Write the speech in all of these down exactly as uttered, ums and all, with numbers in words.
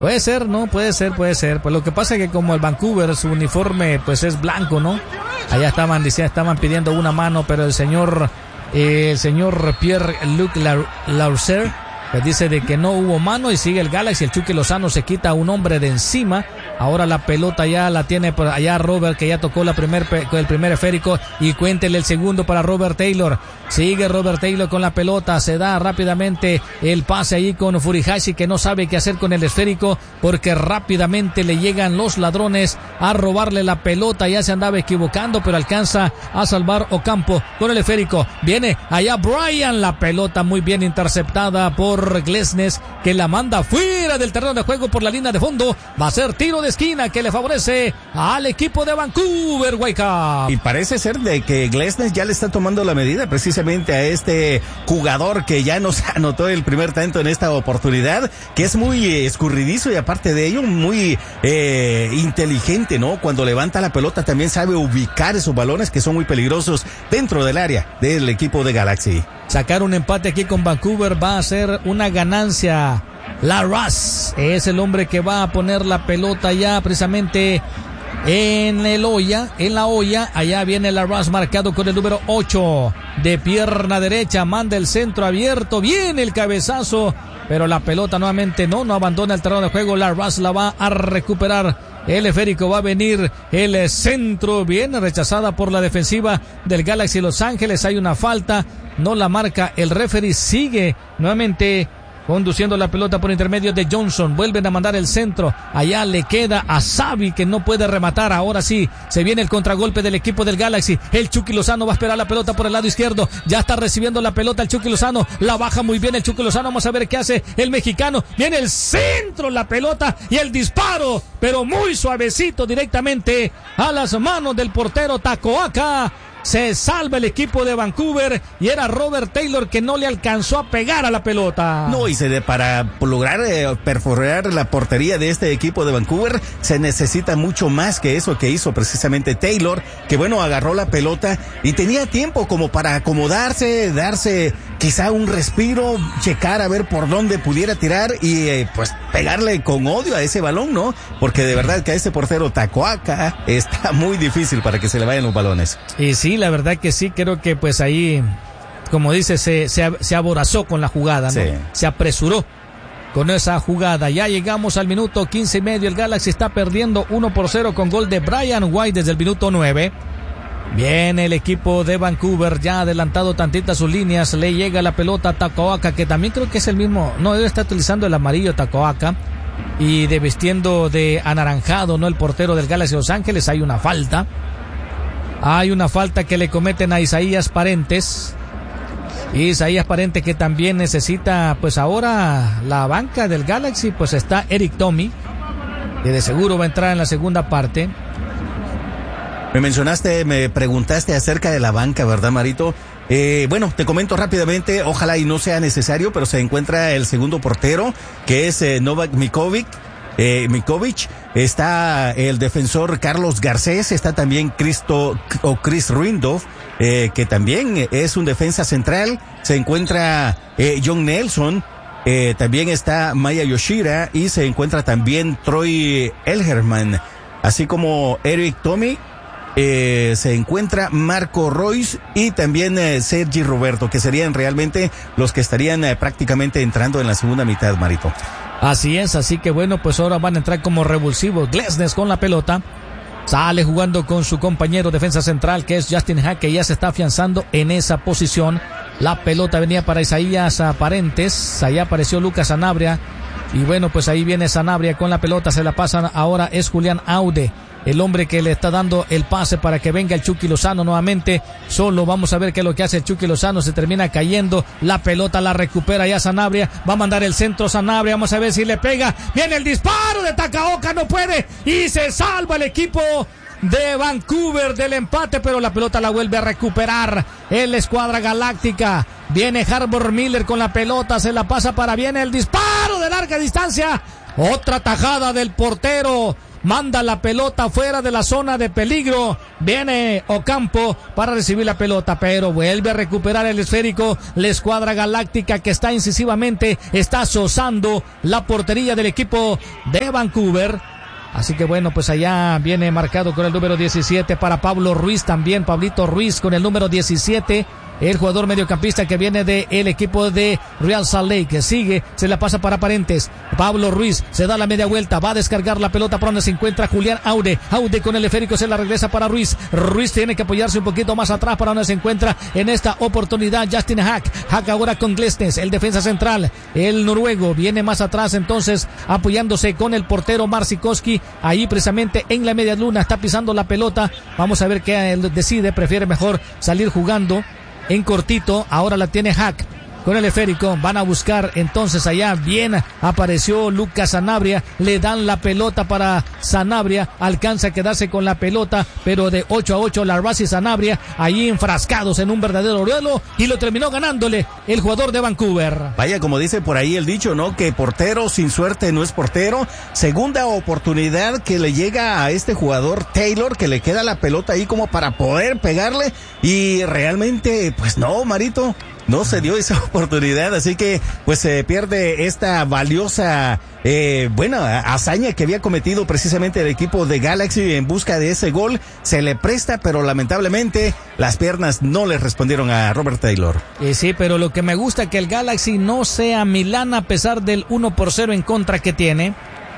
Puede ser, ¿no? Puede ser, puede ser. Pues lo que pasa es que como el Vancouver, su uniforme pues es blanco, ¿no? Allá estaban, decía, estaban pidiendo una mano, pero el señor, eh, el señor Pierre-Luc Lauser, pues dice de que no hubo mano y sigue el Galaxy. El Chucky Lozano se quita a un hombre de encima. Ahora la pelota ya la tiene por allá Robert, que ya tocó la primer, el primer esférico, y cuéntele el segundo para Robert Taylor. Sigue Robert Taylor con la pelota, se da rápidamente el pase ahí con Furihashi, que no sabe qué hacer con el esférico porque rápidamente le llegan los ladrones a robarle la pelota. Ya se andaba equivocando, pero alcanza a salvar Ocampo con el esférico. Viene allá Brian, la pelota muy bien interceptada por Glesnes, que la manda fuera del terreno de juego por la línea de fondo. Va a ser tiro de esquina que le favorece al equipo de Vancouver Whitecaps. Y parece ser de que Glesnes ya le está tomando la medida precisamente a este jugador que ya nos anotó el primer tanto en esta oportunidad, que es muy eh, escurridizo y aparte de ello muy eh, inteligente, ¿no? Cuando levanta la pelota también sabe ubicar esos balones que son muy peligrosos dentro del área del equipo de Galaxy. Sacar un empate aquí con Vancouver va a ser una ganancia. Larraz es el hombre que va a poner la pelota ya precisamente en el olla, en la olla. Allá viene Larraz marcado con el número ocho, de pierna derecha, manda el centro abierto, viene el cabezazo, pero la pelota nuevamente no, no abandona el terreno de juego. Larraz la va a recuperar. El esférico, va a venir el centro, bien rechazada por la defensiva del Galaxy Los Ángeles. Hay una falta, no la marca el referee, sigue nuevamente conduciendo la pelota por intermedio de Johnson. Vuelven a mandar el centro. Allá le queda a Xavi, que no puede rematar. Ahora sí, se viene el contragolpe del equipo del Galaxy. El Chucky Lozano va a esperar la pelota por el lado izquierdo. Ya está recibiendo la pelota el Chucky Lozano. La baja muy bien el Chucky Lozano. Vamos a ver qué hace el mexicano. Viene el centro, la pelota y el disparo, pero muy suavecito directamente a las manos del portero Tacoaca. Se salva el equipo de Vancouver y era Robert Taylor que no le alcanzó a pegar a la pelota. No, y se de, para lograr eh, perforar la portería de este equipo de Vancouver se necesita mucho más que eso que hizo precisamente Taylor, que bueno, agarró la pelota y tenía tiempo como para acomodarse, darse quizá un respiro, checar a ver por dónde pudiera tirar y eh, pues pegarle con odio a ese balón, ¿no? Porque de verdad que a este portero Tacoaca está muy difícil para que se le vayan los balones. Y sí, la verdad que sí, creo que pues ahí, como dice, se, se, se aborazó con la jugada, ¿no? Sí. Se apresuró con esa jugada. Ya llegamos al minuto quince y medio. El Galaxy está perdiendo uno por cero con gol de Brian White desde el minuto nueve. Viene el equipo de Vancouver, ya adelantado tantita sus líneas. Le llega la pelota a Tacoaca, que también creo que es el mismo. No, él está utilizando el amarillo Tacoaca. Y de vistiendo de anaranjado, ¿no? El portero del Galaxy Los Ángeles. Hay una falta. Hay una falta que le cometen a Isaías Parentes. Isaías Parentes, que también necesita, pues ahora la banca del Galaxy, pues está Eric Tommy, que de seguro va a entrar en la segunda parte. Me mencionaste, me preguntaste acerca de la banca, ¿verdad, Marito? Eh, bueno, te comento rápidamente, ojalá y no sea necesario, pero se encuentra el segundo portero, que es eh, Novak Mikovic. Eh, Mikovic, está el defensor Carlos Garcés, está también Cristo o Chris Ruindorf, eh, que también es un defensa central. Se encuentra eh, John Nelson, eh, también está Maya Yoshida y se encuentra también Troy Elgerman, así como Eric Tommy. Eh, se encuentra Marco Royce y también eh, Sergi Roberto, que serían realmente los que estarían eh, prácticamente entrando en la segunda mitad, Marito. Así es, así que bueno, pues ahora van a entrar como revulsivos. Glesnes con la pelota, sale jugando con su compañero defensa central, que es Justin Hack, que ya se está afianzando en esa posición. La pelota venía para Isaías Parentes, allá apareció Lucas Sanabria, y bueno, pues ahí viene Sanabria con la pelota, se la pasan ahora, es Julián Aude, el hombre que le está dando el pase para que venga el Chucky Lozano nuevamente. Solo vamos a ver qué es lo que hace el Chucky Lozano. Se termina cayendo. La pelota la recupera ya Sanabria. Va a mandar el centro Sanabria. Vamos a ver si le pega. Viene el disparo de Tacaoka. No puede. Y se salva el equipo de Vancouver del empate, pero la pelota la vuelve a recuperar en la escuadra galáctica. Viene Harbour Miller con la pelota. Se la pasa para, viene el disparo de larga distancia. Otra tajada del portero manda la pelota fuera de la zona de peligro. Viene Ocampo para recibir la pelota, pero vuelve a recuperar el esférico la escuadra galáctica, que está incisivamente, está sozando la portería del equipo de Vancouver. Así que bueno, pues allá viene marcado con el número diecisiete para Pablo Ruiz, también Pablito Ruiz con el número diecisiete. El jugador mediocampista que viene del equipo de Real Salt Lake, que sigue, se la pasa para Parentes. Pablo Ruiz se da la media vuelta, va a descargar la pelota para donde se encuentra Julián Aude. Aude con el esférico se la regresa para Ruiz. Ruiz tiene que apoyarse un poquito más atrás para donde se encuentra en esta oportunidad Justin Hack. Hack ahora con Glesnes, el defensa central, el noruego, viene más atrás entonces apoyándose con el portero Marcikoski. Ahí precisamente en la media luna está pisando la pelota. Vamos a ver qué él decide, prefiere mejor salir jugando en cortito. Ahora la tiene Hack con el esférico, van a buscar entonces allá, bien apareció Lucas Sanabria, le dan la pelota para Sanabria, alcanza a quedarse con la pelota, pero de ocho a ocho Larraz y Sanabria, ahí enfrascados en un verdadero duelo, y lo terminó ganándole el jugador de Vancouver. Vaya, como dice por ahí el dicho, ¿no? Que portero sin suerte no es portero. Segunda oportunidad que le llega a este jugador Taylor, que le queda la pelota ahí como para poder pegarle, y realmente, pues no, Marito, no se dio esa oportunidad, así que pues se eh, pierde esta valiosa, eh, buena hazaña que había cometido precisamente el equipo de Galaxy en busca de ese gol. Se le presta, pero lamentablemente las piernas no le respondieron a Robert Taylor. Eh, sí, pero lo que me gusta es que el Galaxy no sea Milán a pesar del uno por cero en contra que tiene.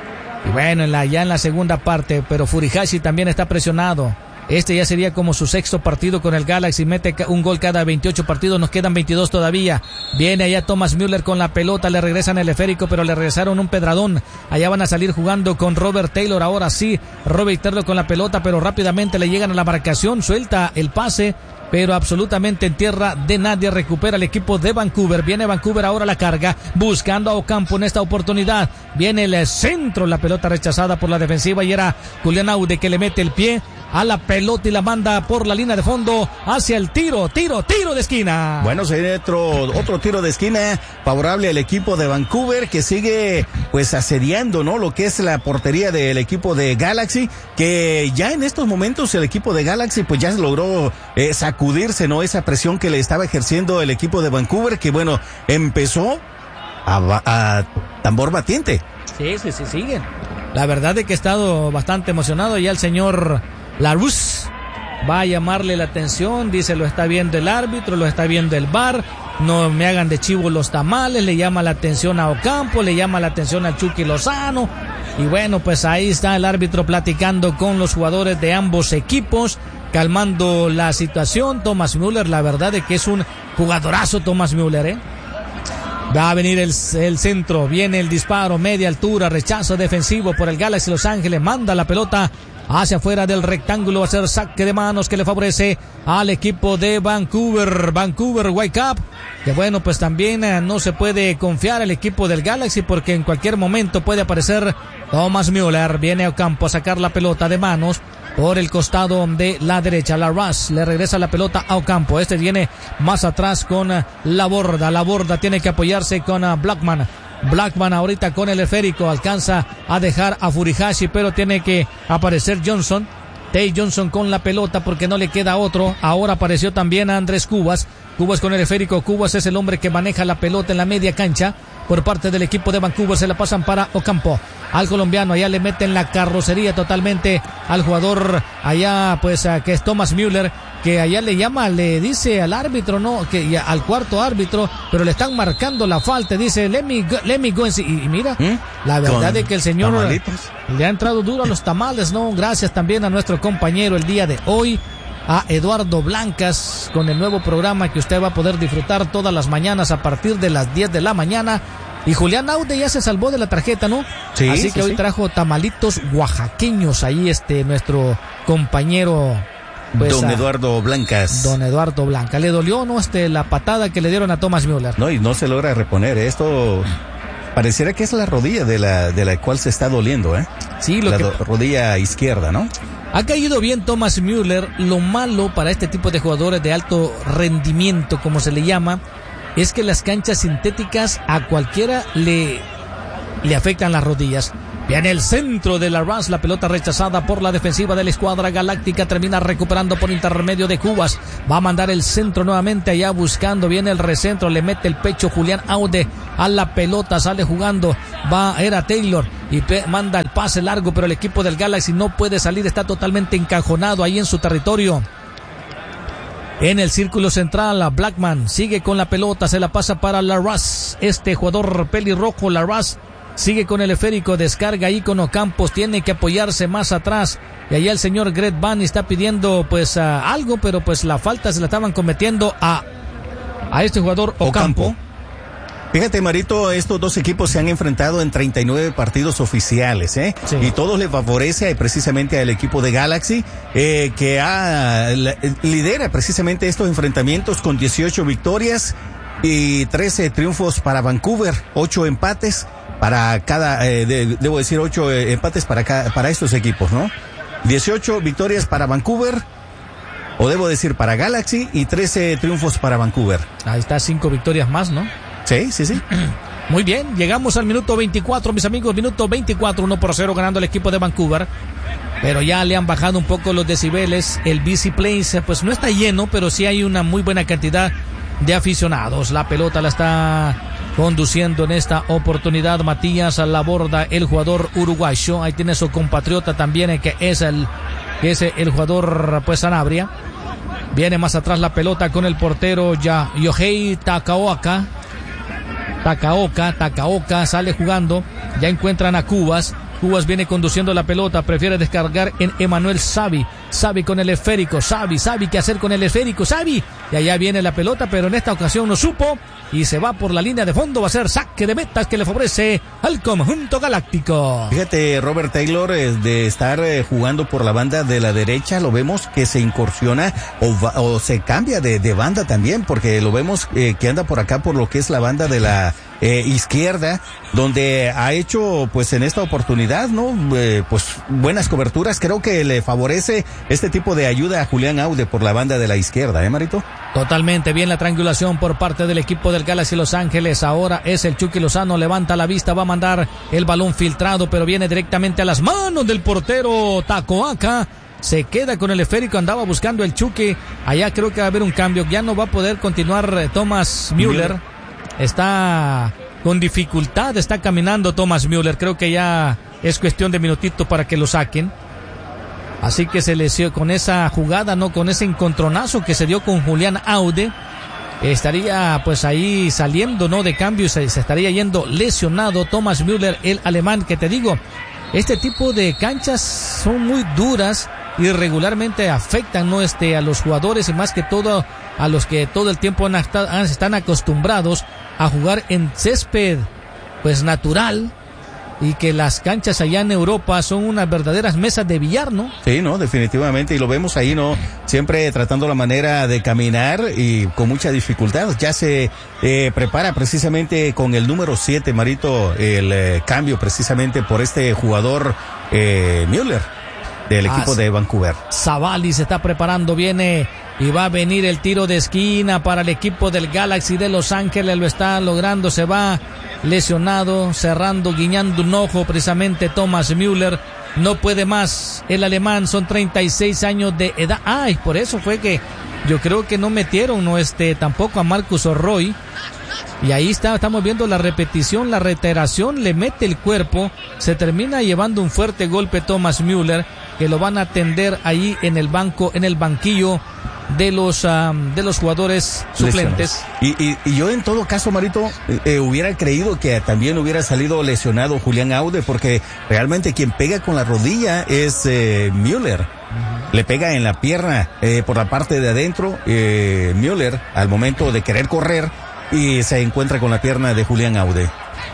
Y bueno, en la, ya en la segunda parte, pero Furuhashi también está presionado. Este ya sería como su sexto partido con el Galaxy, mete un gol cada veintiocho partidos, nos quedan veintidós todavía. Viene allá Thomas Müller con la pelota, le regresan el esférico, pero le regresaron un pedradón. Allá van a salir jugando con Robert Taylor, ahora sí, Robert Taylor con la pelota, pero rápidamente le llegan a la marcación, suelta el pase, pero absolutamente en tierra de nadie, recupera el equipo de Vancouver. Viene Vancouver ahora la carga, buscando a Ocampo en esta oportunidad. Viene el centro, la pelota rechazada por la defensiva y era Julián Aude que le mete el pie a la pelota y la manda por la línea de fondo hacia el tiro, tiro, tiro de esquina. Bueno, sería otro, otro tiro de esquina favorable al equipo de Vancouver, que sigue pues asediando, ¿no? Lo que es la portería del equipo de Galaxy, que ya en estos momentos el equipo de Galaxy pues ya logró eh, sacudirse, ¿no? Esa presión que le estaba ejerciendo el equipo de Vancouver, que bueno, empezó a, a tambor batiente. Sí, sí, sí, siguen. La verdad es que he estado bastante emocionado. Ya el señor Laruz va a llamarle la atención, dice lo está viendo el árbitro, lo está viendo el V A R, no me hagan de chivo los tamales, le llama la atención a Ocampo, le llama la atención a Chucky Lozano, y bueno, pues ahí está el árbitro platicando con los jugadores de ambos equipos, calmando la situación. Thomas Müller, la verdad es que es un jugadorazo Thomas Müller, ¿eh? Va a venir el, el centro, viene el disparo, media altura, rechazo defensivo por el Galaxy Los Ángeles, manda la pelota hacia afuera del rectángulo, va a ser saque de manos que le favorece al equipo de Vancouver. Vancouver Whitecaps, que bueno, pues también eh, no se puede confiar el equipo del Galaxy porque en cualquier momento puede aparecer Thomas Müller. Viene a Ocampo a sacar la pelota de manos por el costado de la derecha. Larraz le regresa la pelota a Ocampo. Este viene más atrás con uh, la borda. La borda tiene que apoyarse con uh, Blackman. Blackman ahorita con el esférico alcanza a dejar a Furuhashi, pero tiene que aparecer Johnson. Tay Johnson con la pelota porque no le queda otro. Ahora apareció también a Andrés Cubas. Cubas con el esférico. Cubas es el hombre que maneja la pelota en la media cancha. Por parte del equipo de Vancouver se la pasan para Ocampo. Al colombiano, allá le meten la carrocería totalmente al jugador allá, pues que es Thomas Müller, que allá le llama, le dice al árbitro, no, que al cuarto árbitro, pero le están marcando la falta, dice, let me go, let me go. Y, y mira, ¿Mm? la verdad es que el señor tamalitos le ha entrado duro a los tamales, ¿no? Gracias también a nuestro compañero el día de hoy, a Eduardo Blancas, con el nuevo programa que usted va a poder disfrutar todas las mañanas a partir de las diez de la mañana. Y Julián Aude ya se salvó de la tarjeta, ¿no? Sí. Así que sí, hoy sí. trajo tamalitos oaxaqueños ahí este nuestro compañero pues, Don a, Eduardo Blancas. Don Eduardo Blanca. Le dolió, ¿no? Este la patada que le dieron a Thomas Müller. No, y no se logra reponer. Esto pareciera que es la rodilla de la de la cual se está doliendo, ¿eh? Sí, lo la que do, rodilla izquierda, ¿no? Ha caído bien Thomas Müller. Lo malo para este tipo de jugadores de alto rendimiento, como se le llama, es que las canchas sintéticas a cualquiera le, le afectan las rodillas. Viene el centro de la Ras, la pelota rechazada por la defensiva de la escuadra galáctica, termina recuperando por intermedio de Cubas, va a mandar el centro nuevamente allá buscando, viene el recentro, le mete el pecho Julián Aude a la pelota, sale jugando, va, era Taylor y pe- manda el pase largo, pero el equipo del Galaxy no puede salir, está totalmente encajonado ahí en su territorio. En el círculo central, Blackman sigue con la pelota, se la pasa para Larraz, este jugador pelirrojo, Larraz, sigue con el esférico, descarga ahí con Ocampos, tiene que apoyarse más atrás, y allá el señor Greg Bunny está pidiendo pues uh, algo, pero pues la falta se la estaban cometiendo a, a este jugador Ocampo. Ocampo. Fíjate, Marito, estos dos equipos se han enfrentado en treinta y nueve partidos oficiales, ¿eh? Sí. Y todos le favorece precisamente al equipo de Galaxy, eh, que ha, la, lidera precisamente estos enfrentamientos con dieciocho victorias y trece triunfos para Vancouver, ocho empates para cada, eh, de, debo decir ocho eh, empates para cada, para estos equipos, ¿no? dieciocho victorias para Vancouver, o debo decir para Galaxy, y trece triunfos para Vancouver. Ahí está, cinco victorias más, ¿no? Sí, sí, sí. Muy bien, llegamos al minuto veinticuatro, mis amigos, minuto veinticuatro, uno por cero ganando el equipo de Vancouver. Pero ya le han bajado un poco los decibeles. El B C Place pues no está lleno, pero sí hay una muy buena cantidad de aficionados. La pelota la está conduciendo en esta oportunidad Matías Laborda, el jugador uruguayo. Ahí tiene su compatriota también, que es el, que es el jugador pues Sanabria. Viene más atrás la pelota con el portero ya Yohei Takaoka. Takaoka, Takaoka sale jugando, ya encuentran a Cubas, Cubas viene conduciendo la pelota, prefiere descargar en Emanuel Savi, Savi con el esférico, Savi, Savi, ¿qué hacer con el esférico? Savi, y allá viene la pelota, pero en esta ocasión no supo, y se va por la línea de fondo, va a ser saque de metas que le favorece al conjunto galáctico. Fíjate, Robert Taylor, de estar jugando por la banda de la derecha, lo vemos que se incursiona o, va, o se cambia de, de banda también, porque lo vemos eh, que anda por acá por lo que es la banda de la eh, izquierda, donde ha hecho pues en esta oportunidad, ¿no? Eh, pues buenas coberturas, creo que le favorece este tipo de ayuda a Julián Aude por la banda de la izquierda, ¿eh, Marito? Totalmente bien la triangulación por parte del equipo del Galaxy Los Ángeles. Ahora es el Chucky Lozano, levanta la vista, va a mandar el balón filtrado, pero viene directamente a las manos del portero Tacoaca. Se queda con el esférico, andaba buscando el Chucky. Allá creo que va a haber un cambio, ya no va a poder continuar Thomas Müller. Está con dificultad, está caminando Thomas Müller. Creo que ya es cuestión de minutitos para que lo saquen. Así que se lesió con esa jugada, no con ese encontronazo que se dio con Julián Aude. Estaría pues ahí saliendo, ¿no? De cambio, se, se estaría yendo lesionado Thomas Müller, el alemán, que te digo, este tipo de canchas son muy duras y regularmente afectan, ¿no? Este, a los jugadores y más que todo a los que todo el tiempo han, han, están acostumbrados a jugar en césped pues natural. Y que las canchas allá en Europa son unas verdaderas mesas de billar, ¿no? Sí, no, definitivamente, y lo vemos ahí, ¿no? Siempre tratando la manera de caminar y con mucha dificultad. Ya se eh, prepara precisamente con el número siete, Marito, el eh, cambio precisamente por este jugador eh, Müller del equipo ah, de Vancouver. Savali se está preparando, viene y va a venir el tiro de esquina para el equipo del Galaxy de Los Ángeles, lo está logrando, se va lesionado, cerrando, guiñando un ojo precisamente Thomas Müller, no puede más el alemán, son treinta y seis años de edad. Ay, por eso fue que yo creo que no metieron no este tampoco a Marcus Orroy, y ahí está, estamos viendo la repetición, la reiteración, le mete el cuerpo, se termina llevando un fuerte golpe Thomas Müller, que lo van a atender ahí en el banco, en el banquillo de los um, de los jugadores suplentes. Y, y, y yo en todo caso, Marito, eh, hubiera creído que también hubiera salido lesionado Julián Aude, porque realmente quien pega con la rodilla es eh, Müller. Uh-huh. Le pega en la pierna eh, por la parte de adentro, eh, Müller, al momento de querer correr, y se encuentra con la pierna de Julián Aude.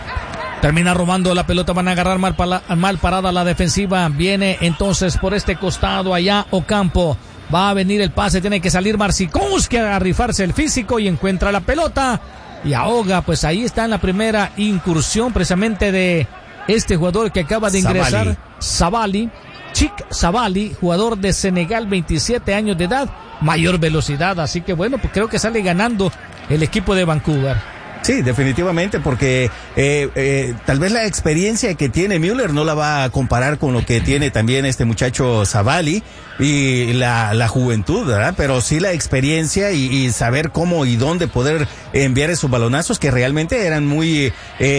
Termina robando la pelota, van a agarrar mal, pala, mal parada la defensiva. Viene entonces por este costado allá Ocampo. Va a venir el pase, tiene que salir Marcikowski a rifarse el físico y encuentra la pelota y ahoga. Pues ahí está en la primera incursión precisamente de este jugador que acaba de ingresar, Savali, Chic Savali, jugador de Senegal, veintisiete años de edad, mayor velocidad. Así que bueno, pues creo que sale ganando el equipo de Vancouver. Sí, definitivamente, porque eh, eh, tal vez la experiencia que tiene Müller no la va a comparar con lo que tiene también este muchacho Zavalli y la, la juventud, ¿verdad? Pero sí la experiencia y, y saber cómo y dónde poder enviar esos balonazos que realmente eran muy,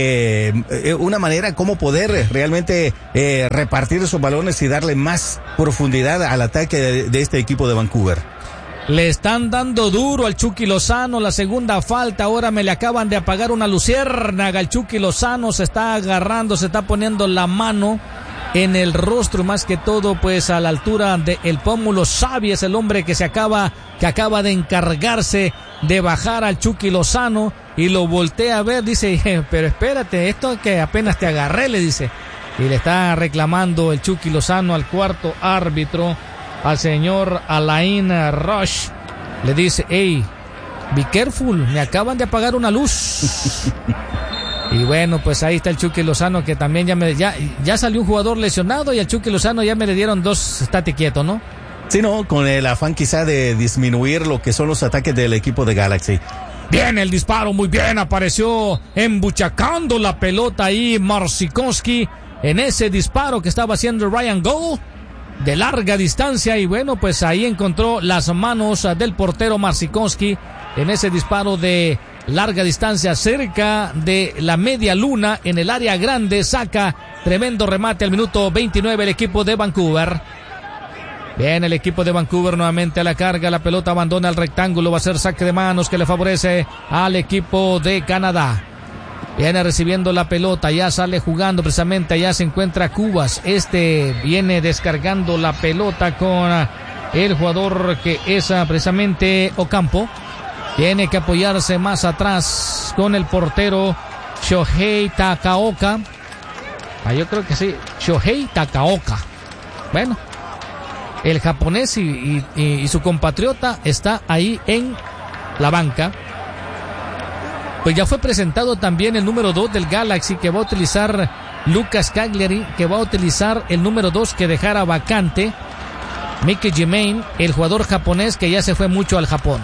eh, una manera cómo poder realmente eh, repartir esos balones y darle más profundidad al ataque de, de este equipo de Vancouver. Le están dando duro al Chucky Lozano, la segunda falta, ahora me le acaban de apagar una luciérnaga, el Chucky Lozano se está agarrando, se está poniendo la mano en el rostro, más que todo pues a la altura del pómulo. Xavi es el hombre que se acaba, que acaba de encargarse de bajar al Chucky Lozano y lo voltea a ver, dice, pero espérate, esto que apenas te agarré, le dice, y le está reclamando el Chucky Lozano al cuarto árbitro, al señor Alain Rush, le dice, hey, be careful, me acaban de apagar una luz. Y bueno, pues ahí está el Chucky Lozano, que también ya me ya, ya salió un jugador lesionado y al Chucky Lozano ya me le dieron dos, estate quieto, ¿no? Sí, no, con el afán quizá de disminuir lo que son los ataques del equipo de Galaxy. Bien el disparo, muy bien, apareció embuchacando la pelota ahí Marcinkovski en ese disparo que estaba haciendo Ryan Gould de larga distancia, y bueno, pues ahí encontró las manos del portero Marcinkovski en ese disparo de larga distancia cerca de la media luna en el área grande. Saca tremendo remate al minuto veintinueve el equipo de Vancouver. Bien, el equipo de Vancouver nuevamente a la carga, la pelota abandona el rectángulo, va a ser saque de manos que le favorece al equipo de Canadá. Viene recibiendo la pelota, ya sale jugando precisamente, allá se encuentra Cubas. Este viene descargando la pelota con el jugador que es precisamente Ocampo. Tiene que apoyarse más atrás con el portero Shohei Takaoka. Ah, yo creo que sí, Shohei Takaoka. Bueno, el japonés y, y, y su compatriota está ahí en la banca. Pues ya fue presentado también el número dos del Galaxy, que va a utilizar Lucas Cagliari, que va a utilizar el número dos que dejara vacante Mike Jimain, el jugador japonés que ya se fue mucho al Japón.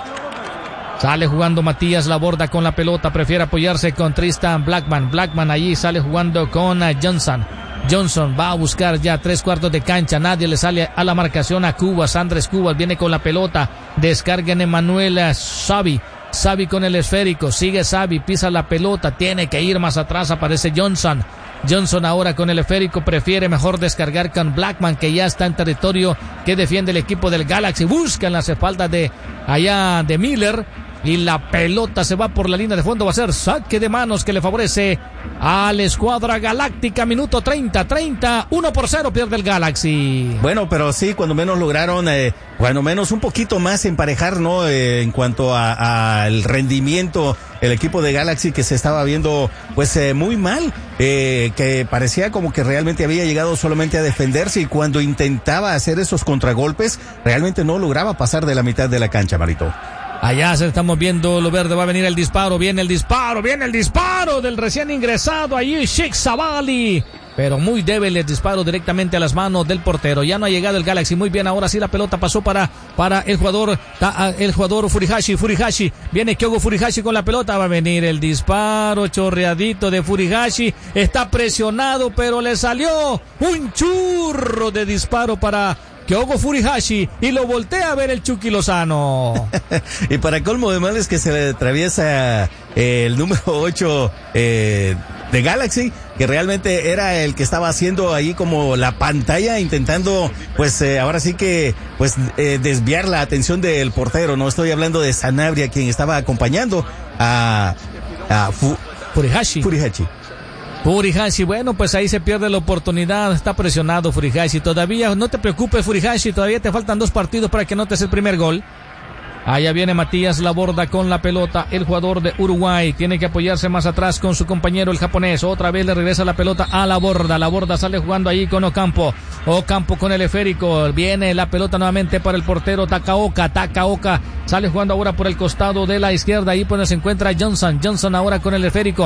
Sale jugando Matías Laborda con la pelota, prefiere apoyarse con Tristan Blackman. Blackman allí sale jugando con Johnson. Johnson va a buscar ya tres cuartos de cancha, nadie le sale a la marcación a Cubas. Andrés Cubas viene con la pelota, descarga en Emanuel Xavi. Xavi con el esférico, sigue Xavi, pisa la pelota, tiene que ir más atrás, aparece Johnson. Johnson ahora con el esférico, prefiere mejor descargar con Blackman, que ya está en territorio que defiende el equipo del Galaxy. Buscan las espaldas de allá de Miller y la pelota se va por la línea de fondo, va a ser saque de manos que le favorece a la escuadra galáctica. Minuto treinta, treinta, uno por cero pierde el Galaxy. Bueno, pero sí, cuando menos lograron, eh, cuando menos un poquito más emparejar, ¿no? Eh, en cuanto al rendimiento, el equipo de Galaxy, que se estaba viendo pues eh, muy mal, eh, que parecía como que realmente había llegado solamente a defenderse, y cuando intentaba hacer esos contragolpes, realmente no lograba pasar de la mitad de la cancha, Marito. Allá se estamos viendo lo verde, va a venir el disparo, viene el disparo, viene el disparo del recién ingresado allí, Sheikh Zavalli. Pero muy débil el disparo directamente a las manos del portero. Ya no ha llegado el Galaxy. Muy bien, ahora sí la pelota pasó para, para el jugador, el jugador Furihashi, Furihashi. Viene Kyogo Furihashi con la pelota. Va a venir el disparo chorreadito de Furihashi. Está presionado, pero le salió un churro de disparo para Kyogo Furihashi y lo voltea a ver el Chucky Lozano. Y para colmo de males que se le atraviesa eh, el número ocho eh, de Galaxy, que realmente era el que estaba haciendo ahí como la pantalla, intentando pues eh, ahora sí que pues eh, desviar la atención del portero. No estoy hablando de Sanabria, quien estaba acompañando a, a Fu, Furihashi. Furihashi. Furihashi, bueno, pues ahí se pierde la oportunidad, está presionado Furihashi todavía, no te preocupes Furihashi, todavía te faltan dos partidos para que anotes el primer gol. Allá viene Matías Laborda con la pelota, el jugador de Uruguay, tiene que apoyarse más atrás con su compañero el japonés, otra vez le regresa la pelota a Laborda, Laborda sale jugando ahí con Ocampo, Ocampo con el esférico, viene la pelota nuevamente para el portero Takaoka, Takaoka sale jugando ahora por el costado de la izquierda, ahí pues se encuentra Johnson, Johnson ahora con el esférico,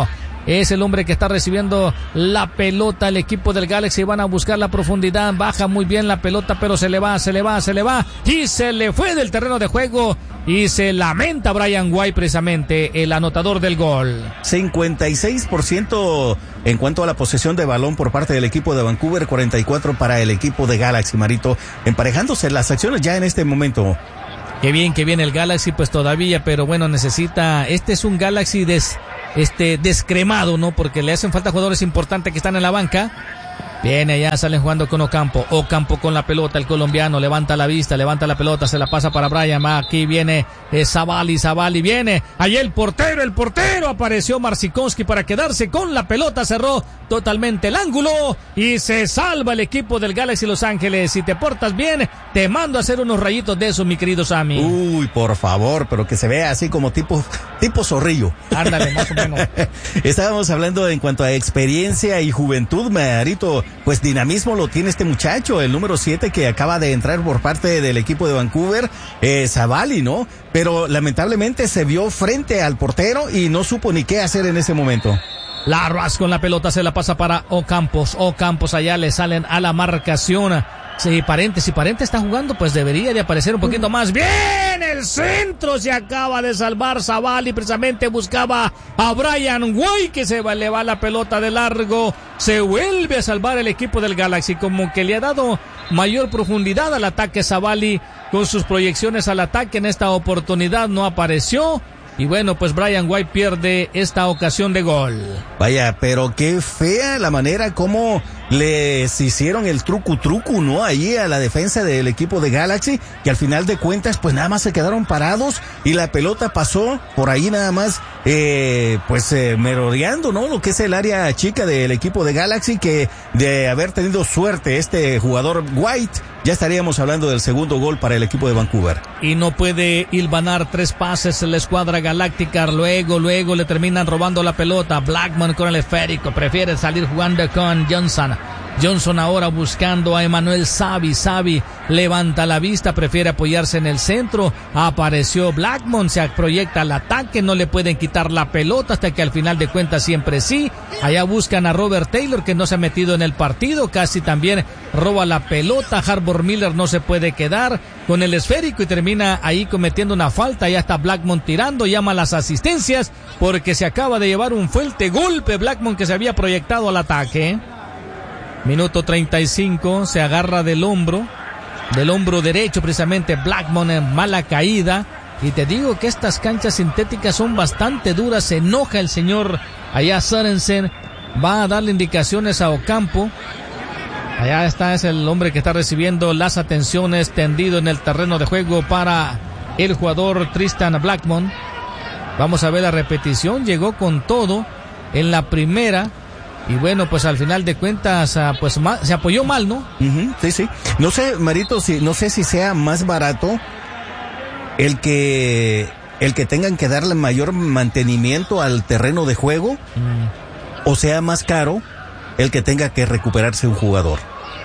es el hombre que está recibiendo la pelota. El equipo del Galaxy van a buscar la profundidad, baja muy bien la pelota, pero se le va, se le va, se le va y se le fue del terreno de juego y se lamenta Brian White, precisamente el anotador del gol. cincuenta y seis por ciento en cuanto a la posesión de balón por parte del equipo de Vancouver, cuarenta y cuatro para el equipo de Galaxy, Marito, emparejándose las acciones ya en este momento. Qué bien, qué bien el Galaxy, pues todavía, pero bueno, necesita, este es un Galaxy des, este, descremado, ¿no? Porque le hacen falta jugadores importantes que están en la banca. Viene allá, salen jugando con Ocampo, Ocampo con la pelota, el colombiano levanta la vista, levanta la pelota, se la pasa para Brian, aquí viene eh, Zabali, Zabali viene, allí el portero, el portero, apareció Marcinkowski para quedarse con la pelota, cerró totalmente el ángulo y se salva el equipo del Galaxy Los Ángeles. Si te portas bien, te mando a hacer unos rayitos de eso, mi querido Sammy. Uy, por favor, pero que se vea así como tipo, tipo zorrillo. Ándale, más o menos. Estábamos hablando en cuanto a experiencia y juventud, Marito. Pues dinamismo lo tiene este muchacho, el número siete que acaba de entrar por parte del equipo de Vancouver, eh, Zabali, ¿no? Pero lamentablemente se vio frente al portero y no supo ni qué hacer en ese momento. Larraz con la pelota se la pasa para Ocampos, Ocampos allá le salen a la marcación. Si Parente, si Parente está jugando, pues debería de aparecer un poquito más. Bien, el centro se acaba de salvar Zabali, precisamente buscaba a Brian White, que se va, le va la pelota de largo, se vuelve a salvar el equipo del Galaxy, como que le ha dado mayor profundidad al ataque Zabali, con sus proyecciones al ataque. En esta oportunidad no apareció. Y bueno, pues Brian White pierde esta ocasión de gol. Vaya, pero qué fea la manera como les hicieron el truco truco, ¿no? Ahí a la defensa del equipo de Galaxy, que al final de cuentas pues nada más se quedaron parados y la pelota pasó por ahí nada más, eh, pues eh, merodeando, ¿no? Lo que es el área chica del equipo de Galaxy, que de haber tenido suerte este jugador White, ya estaríamos hablando del segundo gol para el equipo de Vancouver. Y no puede hilvanar tres pases la escuadra galáctica, luego, luego le terminan robando la pelota. Blackmon con el esférico, prefiere salir jugando con Johnson. Johnson ahora buscando a Emmanuel Xavi, Xavi levanta la vista, prefiere apoyarse en el centro, apareció Blackmon, se proyecta al ataque, no le pueden quitar la pelota hasta que al final de cuentas siempre sí. Allá buscan a Robert Taylor, que no se ha metido en el partido, casi también roba la pelota. Harbour Miller no se puede quedar con el esférico y termina ahí cometiendo una falta. Ya está Blackmon tirando, llama a las asistencias porque se acaba de llevar un fuerte golpe Blackmon, que se había proyectado al ataque. Minuto treinta y cinco, se agarra del hombro, del hombro derecho precisamente Blackmon, en mala caída. Y te digo que estas canchas sintéticas son bastante duras, se enoja el señor allá Sørensen, va a darle indicaciones a Ocampo. Allá está, es el hombre que está recibiendo las atenciones, tendido en el terreno de juego para el jugador Tristan Blackmon. Vamos a ver la repetición, llegó con todo en la primera. Y bueno, pues al final de cuentas, pues se apoyó mal, ¿no? Uh-huh, sí, sí. No sé, Marito, si, no sé si sea más barato el que, el que tengan que darle mayor mantenimiento al terreno de juego, mm. o sea más caro el que tenga que recuperarse un jugador.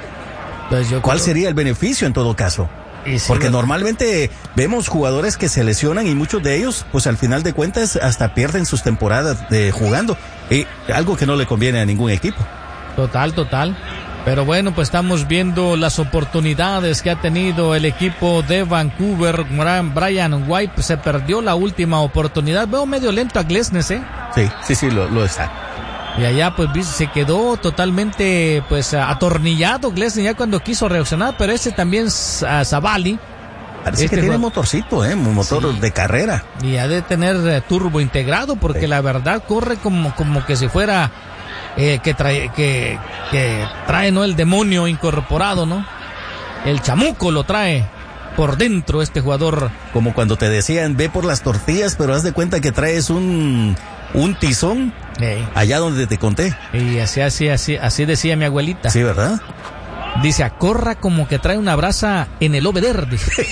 Pues yo ¿Cuál creo... sería el beneficio en todo caso? Sí, porque ¿verdad? Normalmente vemos jugadores que se lesionan y muchos de ellos, pues al final de cuentas, hasta pierden sus temporadas de jugando. Y algo que no le conviene a ningún equipo. Total, total. Pero bueno, pues estamos viendo las oportunidades que ha tenido el equipo de Vancouver. Brian White pues, se perdió la última oportunidad. Veo medio lento a Glesnes, ¿eh? Sí, sí, sí, lo, lo está. Y allá pues se quedó totalmente pues atornillado Glesnes ya cuando quiso reaccionar, pero ese también uh, Zabali. Parece este que tiene juego... motorcito, eh, un motor sí. de carrera. Y ha de tener uh, turbo integrado porque sí. La verdad corre como, como que si fuera eh, que trae, que, que trae, ¿no? El demonio incorporado, ¿no? El chamuco lo trae por dentro este jugador. Como cuando te decían, ve por las tortillas, pero haz de cuenta que traes un... un tizón, hey. Allá donde te conté. Y así, así, así, así decía mi abuelita. Sí, ¿verdad? Dice, acorra como que trae una brasa en el oveder.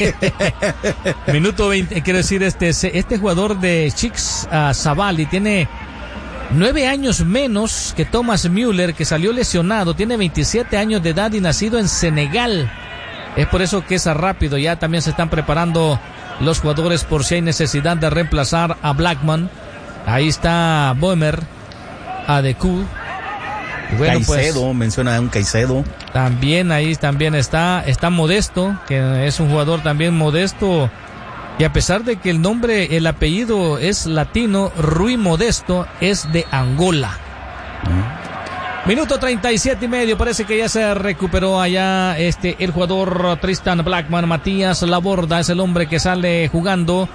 Minuto veinte, quiero decir, este, este jugador de Chicks uh, Zabali tiene nueve años menos que Thomas Müller, que salió lesionado, tiene veintisiete años de edad y nacido en Senegal. Es por eso que es rápido, ya también se están preparando los jugadores por si hay necesidad de reemplazar a Blackmon. Ahí está Boemer, Adecu. Y bueno, Caicedo, pues, menciona a un Caicedo. También ahí también está, está Modesto, que es un jugador también modesto. Y a pesar de que el nombre, el apellido es latino, Rui Modesto es de Angola. Mm. Minuto treinta y siete y medio, parece que ya se recuperó allá este el jugador Tristan Blackman. Matías Laborda es el hombre que sale jugando.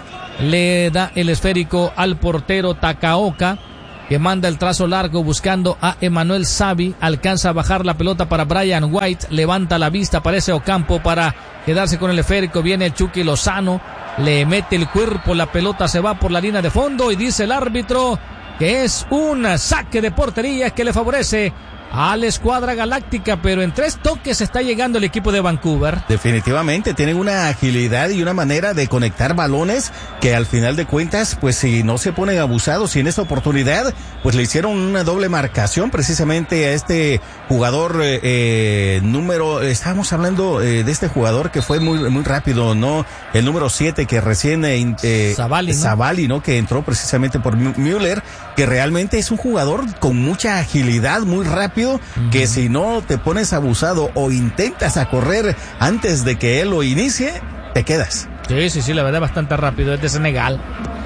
Le da el esférico al portero Takaoka, que manda el trazo largo buscando a Emmanuel Savi. Alcanza a bajar la pelota para Brian White. Levanta la vista, aparece Ocampo para quedarse con el esférico. Viene el Chucky Lozano. Le mete el cuerpo, la pelota se va por la línea de fondo y dice el árbitro que es un saque de portería que le favorece a la escuadra galáctica, pero en tres toques está llegando el equipo de Vancouver. Definitivamente tienen una agilidad y una manera de conectar balones que al final de cuentas, pues si no se ponen abusados, y en esta oportunidad pues le hicieron una doble marcación precisamente a este jugador eh, eh, número, estábamos hablando eh, de este jugador que fue muy muy rápido, ¿no? El número siete que recién eh, eh, Zavalli, ¿no? Zavalli, ¿no? Que entró precisamente por Müller, que realmente es un jugador con mucha agilidad, muy rápido, uh-huh. que si no te pones abusado o intentas a correr antes de que él lo inicie, te quedas. Sí, sí, sí, la verdad bastante rápido, es de Senegal.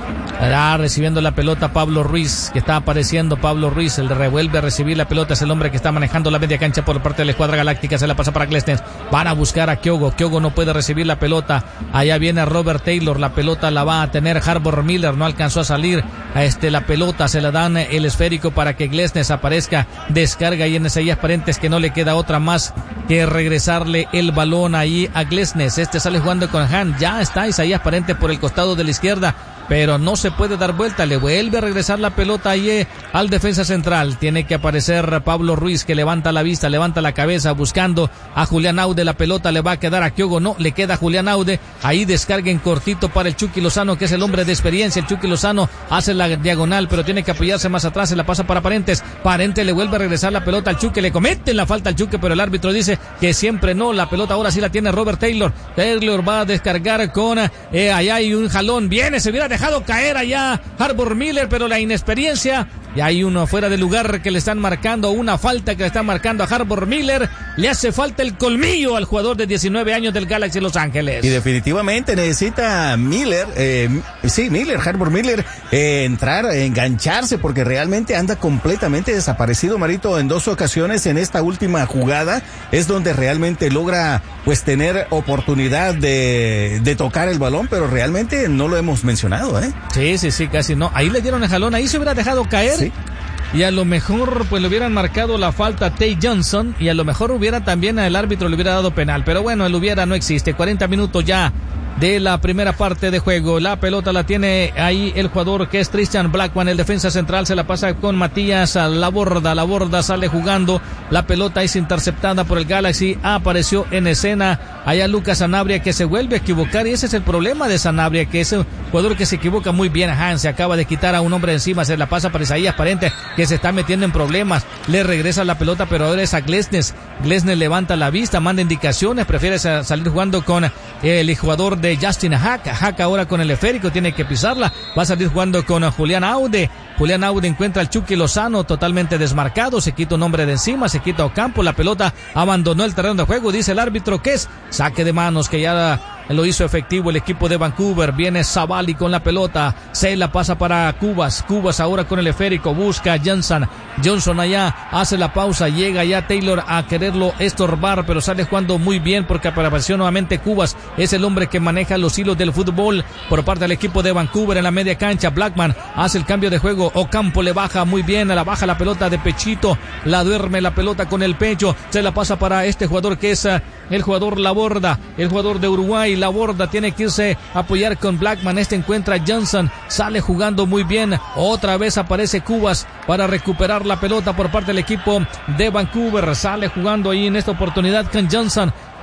Está recibiendo la pelota Pablo Ruiz, que está apareciendo Pablo Ruiz, el revuelve a recibir la pelota, es el hombre que está manejando la media cancha por parte de la escuadra galáctica, se la pasa para Glesnes, van a buscar a Kyogo, Kyogo no puede recibir la pelota, allá viene Robert Taylor, la pelota la va a tener Harbour Miller, no alcanzó a salir a este la pelota, se la dan el esférico para que Glesnes aparezca, descarga y en Isaías Paredes que no le queda otra más que regresarle el balón ahí a Glesnes, este sale jugando con Han, ya está Isaías Paredes por el costado de la izquierda, pero no se puede dar vuelta, le vuelve a regresar la pelota ahí al defensa central, tiene que aparecer Pablo Ruiz que levanta la vista, levanta la cabeza buscando a Julián Aude, la pelota le va a quedar a Kyogo, no, le queda a Julián Aude, ahí descarga en cortito para el Chucky Lozano que es el hombre de experiencia, el Chucky Lozano hace la diagonal pero tiene que apoyarse más atrás, se la pasa para Paredes, Paredes le vuelve a regresar la pelota al Chucky, le comete la falta al Chucky pero el árbitro dice que siempre no, la pelota ahora sí la tiene Robert Taylor, Taylor va a descargar con, eh, allá hay un jalón, viene, se viene dejado caer allá Harbour Miller, pero la inexperiencia, y hay uno fuera de lugar que le están marcando, una falta que le están marcando a Harbour Miller, le hace falta el colmillo al jugador de diecinueve años del Galaxy Los Ángeles. Y definitivamente necesita Miller, eh, sí, Miller, Harbour Miller, eh, entrar, engancharse, porque realmente anda completamente desaparecido, Marito, en dos ocasiones en esta última jugada, es donde realmente logra, pues, tener oportunidad de, de tocar el balón, pero realmente no lo hemos mencionado, ¿eh? Sí, sí, sí, casi no. Ahí le dieron el jalón, ahí se hubiera dejado caer. Sí. Y a lo mejor pues le hubieran marcado la falta a Tay Johnson y a lo mejor hubiera también el árbitro le hubiera dado penal. Pero bueno, el hubiera no existe. cuarenta minutos ya de la primera parte de juego. La pelota la tiene ahí el jugador que es Tristan Blackman, el defensa central, se la pasa con Matías Laborda. Laborda sale jugando, la pelota es interceptada por el Galaxy, apareció en escena allá Lucas Sanabria que se vuelve a equivocar y ese es el problema de Sanabria, que es un jugador que se equivoca muy bien. Han se acaba de quitar a un hombre encima, se la pasa para Isaías Paredes que se está metiendo en problemas, le regresa la pelota pero ahora es a Glesnes. Glesnes levanta la vista, manda indicaciones, prefiere salir jugando con el jugador de Justin Hack, Hack ahora con el esférico, tiene que pisarla, va a salir jugando con Julián Aude, Julián Aude encuentra al Chucky Lozano totalmente desmarcado, se quita un hombre de encima, se quita Ocampo, la pelota abandonó el terreno de juego, dice el árbitro que es saque de manos, que ya lo hizo efectivo el equipo de Vancouver. Viene Zavalli con la pelota, se la pasa para Cubas, Cubas ahora con el esférico, busca a Johnson, Johnson allá, hace la pausa, llega ya Taylor a quererlo estorbar, pero sale jugando muy bien porque apareció nuevamente Cubas, es el hombre que maneja los hilos del fútbol por parte del equipo de Vancouver en la media cancha. Blackman hace el cambio de juego, Ocampo le baja muy bien, la baja la pelota de pechito, la duerme la pelota con el pecho, se la pasa para este jugador que es el jugador Laborda, el jugador de Uruguay. Laborda tiene que irse a apoyar con Blackman, este encuentra a Johnson, sale jugando muy bien, otra vez aparece Cubas para recuperar la pelota por parte del equipo de Vancouver, sale jugando ahí en esta oportunidad con Johnson,